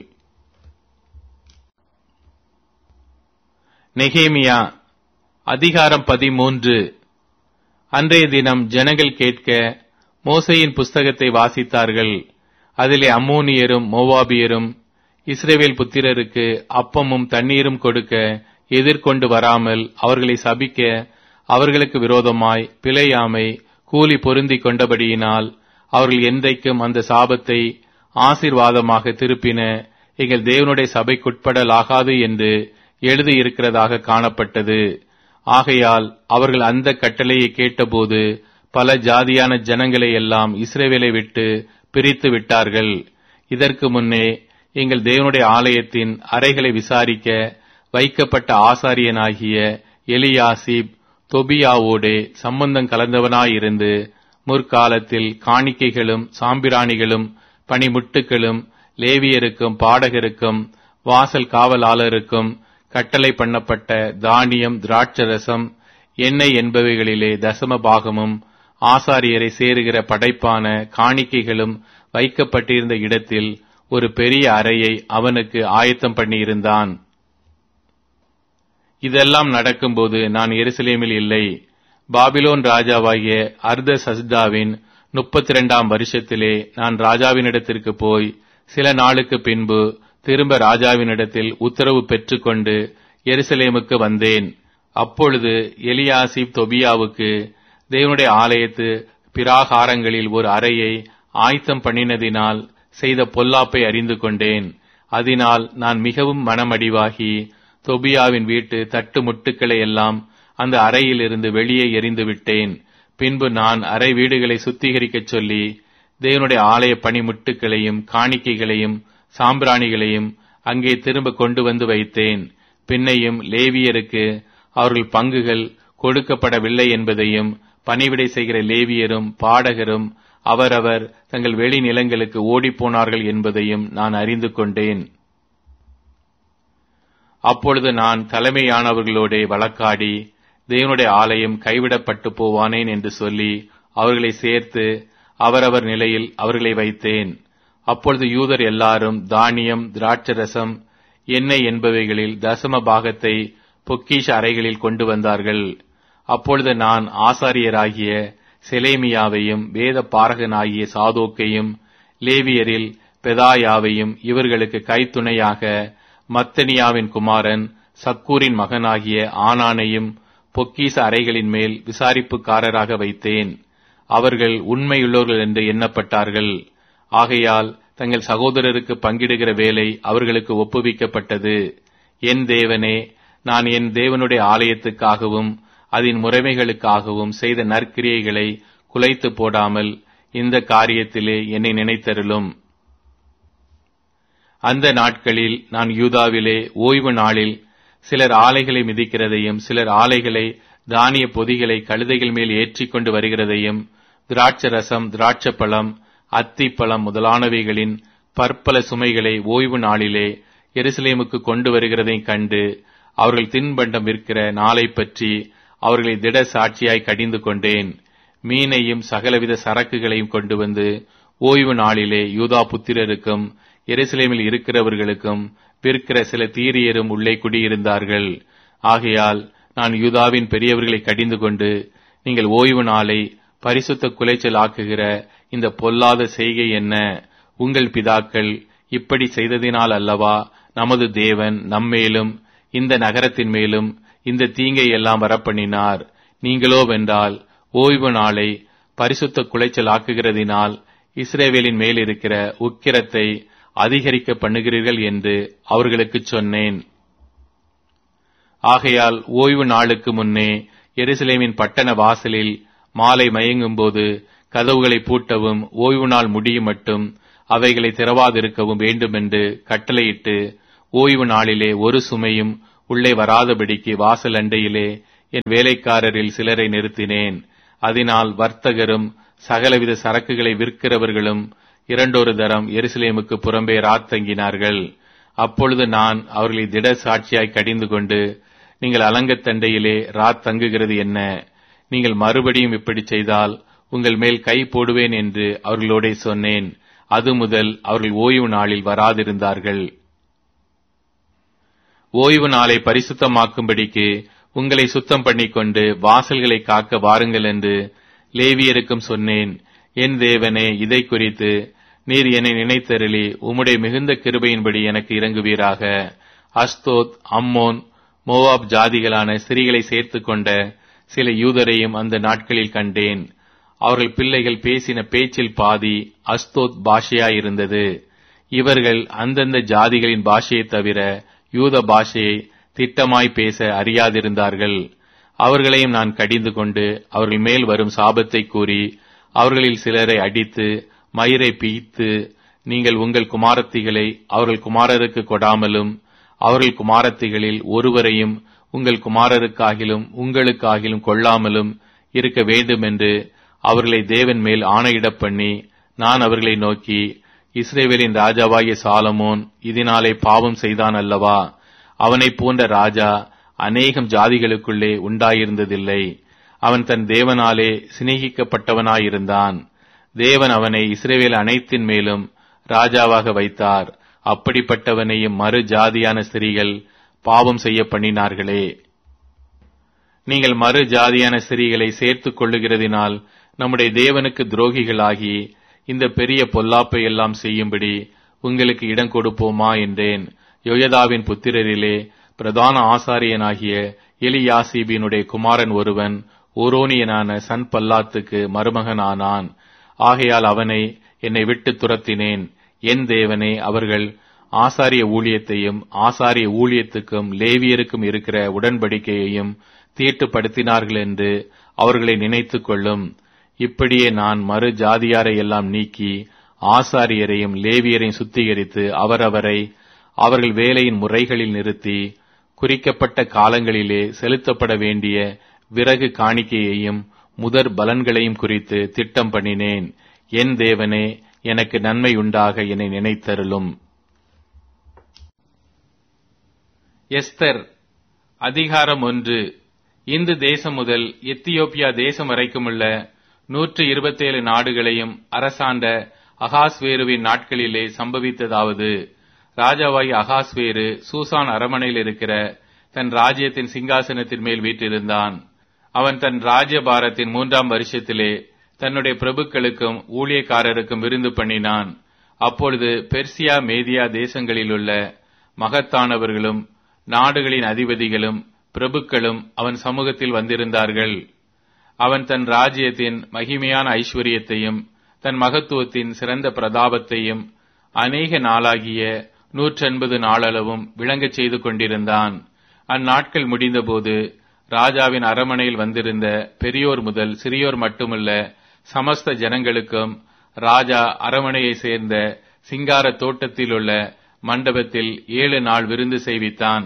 நெகேமியா அதிகாரம் பதிமூன்று. அன்றைய தினம் ஜனங்கள் கேட்க மோசேயின் புஸ்தகத்தை வாசித்தார்கள். அதிலே அம்மோனியரும் மோவாபியரும் இஸ்ரவேல் புத்திரருக்கு அப்பமும் தண்ணீரும் கொடுக்க எதிர்கொண்டு வராமல் அவர்களை சபிக்க அவர்களுக்கு விரோதமாய் பிழையாமை கூலி பொருந்தி கொண்டபடியினால் அவர்கள் என்றைக்கும் அந்த சாபத்தை ஆசீர்வாதமாக திருப்பின எங்கள் தேவனுடைய சபைக்குட்படலாகாது என்று எழுதியிருக்கிறதாக காணப்பட்டது. ஆகையால் அவர்கள் அந்த கட்டளையை கேட்டபோது பல ஜாதியான ஜனங்களை எல்லாம் இஸ்ரவேலை விட்டு பிரித்து விட்டார்கள். இதற்கு முன்னே எங்கள் தேவனுடைய ஆலயத்தின் அறைகளை விசாரிக்க வைக்கப்பட்ட ஆசாரியனாகிய எலியாசிப் தொபியாவோடே சம்பந்தம் கலந்தவனாயிருந்து முற்காலத்தில் காணிக்கைகளும் சாம்பிராணிகளும் பணிமுட்டுகளும் லேவியருக்கும் பாடகருக்கும் வாசல் காவலாளருக்கும் கட்டளை பண்ணப்பட்ட தானியம் திராட்சரசம் எண்ணெய் என்பவைகளிலே தசம பாகமும் ஆசாரியரை சேருகிற படைப்பான காணிக்கைகளும் வைக்கப்பட்டிருந்த இடத்தில் ஒரு பெரிய அறையை அவனுக்கு ஆயத்தம் பண்ணியிருந்தான். இதெல்லாம் நடக்கும்போது நான் எருசலேமில் இல்லை. பாபிலோன் ராஜாவாகிய அர்தசஸ்தாவின் முப்பத்தி இரண்டாம் வருஷத்திலே நான் ராஜாவினிடத்திற்கு போய் சில நாளுக்கு பின்பு திரும்ப ராஜாவினிடத்தில் உத்தரவு பெற்றுக்கொண்டு எருசலேமுக்கு வந்தேன். அப்பொழுது எலியாசிப் தொபியாவுக்கு தேவனுடைய ஆலயத்து பிராகாரங்களில் ஒரு அறையை ஆயத்தம் பண்ணினதினால் செய்த பொல்லாப்பை அறிந்து கொண்டேன். அதனால் நான் மிகவும் மனமடிவாகி தொபியாவின் வீட்டு தட்டு முட்டுக்களை எல்லாம் அந்த அறையிலிருந்து வெளியே எறிந்து விட்டேன். பின்பு நான் அறை வீடுகளை சுத்திகரிக்கச் சொல்லி தேவனுடைய ஆலய பணிமுட்டுகளையும் காணிக்கைகளையும் சாம்பிராணிகளையும் அங்கே திரும்ப கொண்டு வந்து வைத்தேன். பின்னையும் லேவியருக்கு அவர்கள் பங்குகள் கொடுக்கப்படவில்லை என்பதையும் பணிவிடை செய்கிற லேவியரும் பாடகரும் அவரவர் தங்கள் வெளி நிலங்களுக்கு ஓடிப்போனார்கள் என்பதையும் நான் அறிந்து கொண்டேன். அப்பொழுது நான் தலைமையானவர்களோட வழக்காடி தேவனுடைய ஆலயம் கைவிடப்பட்டு போவானேன் என்று சொல்லி அவர்களை சேர்த்து அவரவர் நிலையில் அவர்களை வைத்தேன். அப்பொழுது யூதர் எல்லாரும் தானியம் திராட்சரசம் எண்ணெய் என்பவைகளில் தசம பாகத்தை பொக்கிஷ அறைகளில் கொண்டு வந்தார்கள். அப்பொழுது நான் ஆசாரியராகிய செலேமியாவையும் வேத பாரகனாகிய சாதோக்கையும் லேவியரில் பெதாயாவையும் இவர்களுக்கு கைத்துணையாக மத்தனியாவின் குமாரன் சக்கூரின் மகனாகிய ஆனானையும் பொக்கீச அறைகளின் மேல் விசாரிப்புக்காரராக வைத்தேன். அவர்கள் உண்மையுள்ளவர்கள் என்று எண்ணப்பட்டார்கள். ஆகையால் தங்கள் சகோதரருக்கு பங்கிடுகிற வேலை அவர்களுக்கு ஒப்புவிக்கப்பட்டது. என் தேவனே, நான் என் தேவனுடைய ஆலயத்துக்காகவும் அதன் முறைமைகளுக்காகவும் செய்த நற்கிரியைகளை குலைத்து போடாமல் இந்த காரியத்திலே என்னை நினைத்தருளும். அந்த நாட்களில் நான் யூதாவிலே ஓய்வு நாளில் சிலர் ஆலைகளை மிதிக்கிறதையும் சிலர் ஆலைகளை தானிய பொதிகளை கழுதைகள் மேல் ஏற்றிக் கொண்டு வருகிறதையும் திராட்சரசம் திராட்சப்பழம் அத்திப்பழம் முதலானவைகளின் பற்பல சுமைகளை ஓய்வு நாளிலே எருசலேமுக்கு கொண்டு வருகிறதையும் கண்டு அவர்கள் தின்பண்டம் விற்கிற நாளை பற்றி அவர்களை திட சாட்சியாய் கடிந்து கொண்டேன். மீனையும் சகலவித சரக்குகளையும் கொண்டு வந்து ஓய்வு நாளிலே யூதா புத்திரருக்கும் எருசலேமில் இருக்கிறவர்களுக்கும் விற்கிற சில தீரியரும் உள்ளே குடியிருந்தார்கள். ஆகையால் நான் யூதாவின் பெரியவர்களை கடிந்து கொண்டு, நீங்கள் ஓய்வு நாளை பரிசுத்த குலைச்சல் ஆக்குகிற இந்த பொல்லாத செய்கை என்ன? உங்கள் பிதாக்கள் இப்படி செய்ததினால் அல்லவா நமது தேவன் நம்மேலும் இந்த நகரத்தின் மேலும் இந்த தீங்கை எல்லாம் வரப்பண்ணினார். நீங்களோ வென்றால் ஓய்வு நாளை பரிசுத்த குலைச்சல் ஆக்குகிறதினால் இஸ்ரவேலின் மேல் இருக்கிற உக்கிரத்தை அதிகரிக்க பண்ணுகிறீர்கள் என்று அவர்களுக்கு சொன்னேன். ஆகையால் ஓய்வு நாளுக்கு முன்னே எருசலேமின் பட்டண வாசலில் மாலை மயங்கும் போது கதவுகளை பூட்டவும் ஓய்வு நாள் முடியும் மட்டும் அவைகளை திறவாதிருக்கவும் வேண்டுமென்று கட்டளையிட்டு ஓய்வு நாளிலே ஒரு சுமையும் உள்ளே வராதபடிக்கு வாசல் அண்டையிலே என் வேலைக்காரரில் சிலரை நிறுத்தினேன். அதனால் வர்த்தகரும் சகலவித சரக்குகளை விற்கிறவர்களும் இரண்டொரு தரம் எருசலேமுக்கு புறம்பே ராத்தங்கினார்கள். அப்பொழுது நான் அவர்களை திட சாட்சியாய் கடிந்து கொண்டு, நீங்கள் அலங்கத்தண்டையிலே ராத் தங்குகிறது என்ன? நீங்கள் மறுபடியும் இப்படி செய்தால் உங்கள் மேல் கை போடுவேன் என்று அவர்களோடே சொன்னேன். அது முதல் அவர்கள் ஓய்வு நாளில் வராதிருந்தார்கள். ஓய்வு நாளை பரிசுத்தமாக்கும்படிக்கு உங்களை சுத்தம் பண்ணிக்கொண்டு வாசல்களை காக்க வாருங்கள் என்று லேவியருக்கும் சொன்னேன். என் தேவனே, இதை குறித்து நீர் என்னை நினைத்தருளி உம்முடைய மிகுந்த கிருபையின்படி எனக்கு இறங்குவீராக. அஸ்தோத், அம்மோன், மோவாப் ஜாதிகளான ஸ்திரீகளை சேர்த்து கொண்ட சில யூதரையும் அந்த நாட்களில் கண்டேன். அவர்கள் பிள்ளைகள் பேசின பேச்சில் பாதி அஸ்தோத் பாஷையாயிருந்தது. இவர்கள் அந்தந்த ஜாதிகளின் பாஷையை தவிர யூத பாஷையை திட்டமாய் பேச அறியாதிருந்தார்கள். அவர்களையும் நான் கடிந்து கொண்டு அவர்கள் மேல் வரும் சாபத்தை கூறி அவர்களில் சிலரை அடித்து மயிரை பீய்த்து, நீங்கள் உங்கள் குமாரத்திகளை அவர்கள் குமாரருக்கு கொடாமலும் அவர்கள் குமாரத்திகளில் ஒருவரையும் உங்கள் குமாரருக்காகிலும் உங்களுக்காகிலும் கொள்ளாமலும் இருக்க வேண்டும் என்று அவர்களை தேவன் மேல் ஆணையிடப் பண்ணி, நான் அவர்களை நோக்கி, இஸ்ரவேலின் ராஜாவாகிய சாலமோன் இதனாலே பாவம் செய்தான் அல்லவா? அவனைப் போன்ற ராஜா அநேகம் ஜாதிகளுக்குள்ளே உண்டாயிருந்ததில்லை. அவன் தன் தேவனாலே சிநேகிக்கப்பட்டவனாயிருந்தான். தேவன் அவனை இஸ்ரவேல் அனைத்தின் மேலும் ராஜாவாக வைத்தார். அப்படிப்பட்டவனையும் மறு ஜாதியான ஸ்திரீகள் பாவம் செய்ய பண்ணினார்களே. நீங்கள் மறு ஜாதியான ஸ்திரீகளை சேர்த்துக் கொள்ளுகிறதினால் நம்முடைய தேவனுக்கு துரோகிகளாகி இந்த பெரிய பொல்லாப்பை எல்லாம் செய்யும்படி உங்களுக்கு இடம் கொடுப்போமா என்றேன். யோயதாவின் புத்திரரிலே பிரதான ஆசாரியனாகிய எலியாசிபினுடைய குமாரன் ஒருவன் ஓரோனியனான சன்பல்லாத்துக்கு மருமகனானான். ஆகையால் அவனை என்னை விட்டு துரத்தினேன். என் தேவனே, அவர்கள் ஆசாரிய ஊழியத்தையும் ஆசாரிய ஊழியத்துக்கும் லேவியருக்கும் இருக்கிற உடன்படிக்கையையும் தீட்டுப்படுத்தினார்கள் என்று அவர்களை நினைத்துக் கொள்ளும். இப்படியே நான் மறு ஜாதியாரை எல்லாம் நீக்கி ஆசாரியரையும் லேவியரையும் சுத்திகரித்து அவரவரை அவர்கள் வேலையின் முறைகளில் நிறுத்தி குறிக்கப்பட்ட காலங்களிலே செலுத்தப்பட வேண்டிய விறகு காணிக்கையையும் முதற் பலன்களையும் குறித்து திட்டம் பண்ணினேன். என் தேவனே, எனக்கு நன்மை உண்டாக என்னை நினைத்தருளும். எஸ்தர் அதிகாரம் ஒன்று. இந்து தேசம் முதல் எத்தியோப்பியா தேசம் வரைக்குமுள்ள நூற்று இருபத்தேழு நாடுகளையும் அரசாண்ட அகாஸ்வேருவின் நாட்களிலே சம்பவித்ததாவது: ராஜாவாகி அகாஸ்வேரு சூசான் அரமனையில் இருக்கிற தன் ராஜ்யத்தின் சிங்காசனத்தின் மேல் வீற்றிருந்தான். அவன் தன் ராஜ்யபாரத்தின் மூன்றாம் வருஷத்திலே தன்னுடைய பிரபுக்களுக்கும் ஊழியக்காரருக்கும் விருந்து பண்ணினான். அப்பொழுது பெர்சியா மேதியா தேசங்களிலுள்ள மகத்தானவர்களும் நாடுகளின் அதிபதிகளும் பிரபுக்களும் அவன் சமூகத்தில் வந்திருந்தார்கள். அவன் தன் ராஜ்யத்தின் மகிமையான ஐஸ்வர்யத்தையும் தன் மகத்துவத்தின் சிறந்த பிரதாபத்தையும் அநேக நாளாகிய நூற்றெண்பது நாளளவும் விளங்கச் செய்து கொண்டிருந்தான். அந்நாட்கள் முடிந்தபோது ராஜாவின் அரமனையில் வந்திருந்த பெரியோர் முதல் சிறியோர் மட்டுமல்ல, சமஸ்த ஜனங்களுக்கும் ராஜா அரமனையை சேர்ந்த சிங்கார தோட்டத்தில் உள்ள மண்டபத்தில் ஏழு நாள் விருந்து செய்வித்தான்.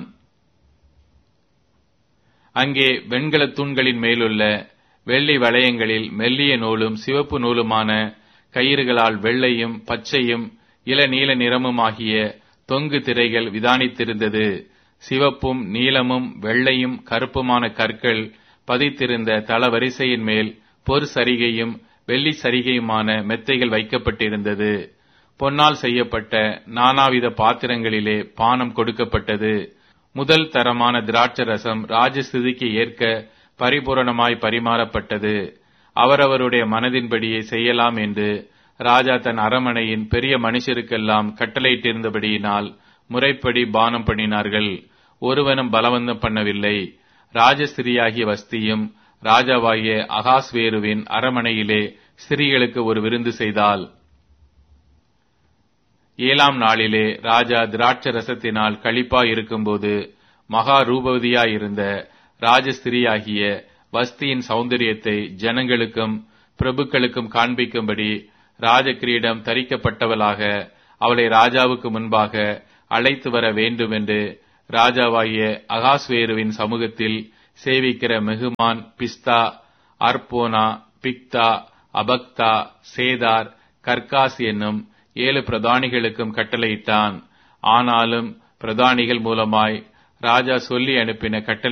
அங்கே வெண்கல தூண்களின் மேலுள்ள வெள்ளி வளையங்களில் மெல்லிய நூலும் சிவப்பு நூலுமான கயிறுகளால் வெள்ளையும் பச்சையும் இளநீல நிறமுமாகிய தொங்கு திரைகள் விதானித்திருந்தது. சிவப்பும் நீலமும் வெள்ளையும் கருப்புமான கற்கள் பதித்திருந்த தளவரிசையின் மேல் பொற் சரிகையும் வெள்ளி சரிகையுமான மெத்தைகள் வைக்கப்பட்டிருந்தது. பொன்னால் செய்யப்பட்ட நானாவித பாத்திரங்களிலே பானம் கொடுக்கப்பட்டது. முதல் தரமான திராட்சரசம் ராஜஸ்திதிக்கு ஏற்க பரிபூரணமாய் பரிமாறப்பட்டது. அவரவருடைய மனதின்படியே செய்யலாம் என்று ராஜா தன் அரமனையின் பெரிய மனுஷருக்கெல்லாம் கட்டளையிட்டிருந்தபடியினால் முறைப்படி பானம் பண்ணினார்கள். ஒருவனும் பலவந்தம் பண்ணவில்லை. ராஜஸ்திரியாகிய வஸ்தியும் ராஜாவாகிய அகாஸ்வேருவின் அரமனையிலே ஸ்திரீகளுக்கு ஒரு விருந்து செய்தாள். ஏழாம் நாளிலே ராஜா திராட்சரசத்தினால் களிப்பாய் இருக்கும்போது மகா ரூபவதியாயிருந்த ராஜஸ்திரியாகிய வஸ்தியின் சௌந்தரியத்தை ஜனங்களுக்கும் பிரபுக்களுக்கும் காண்பிக்கும்படி ராஜகிரீடம் தரிக்கப்பட்டவளாக அவளை ராஜாவுக்கு முன்பாக அழைத்து வர வேண்டும் என்று ராஜாவாகிய அகாஸ்வேருவின் சமூகத்தில் சேவிக்கிற மெகுமான், பிஸ்தா, அர்போனா, பிக்தா, அபக்தா, சேதார், கர்காஸ் என்னும் ஏழு பிரதானிகளுக்கும் கட்டளையிட்டான். ஆனாலும் பிரதானிகள் மூலமாய் ராஜா சொல்லி அனுப்பின கட்டளை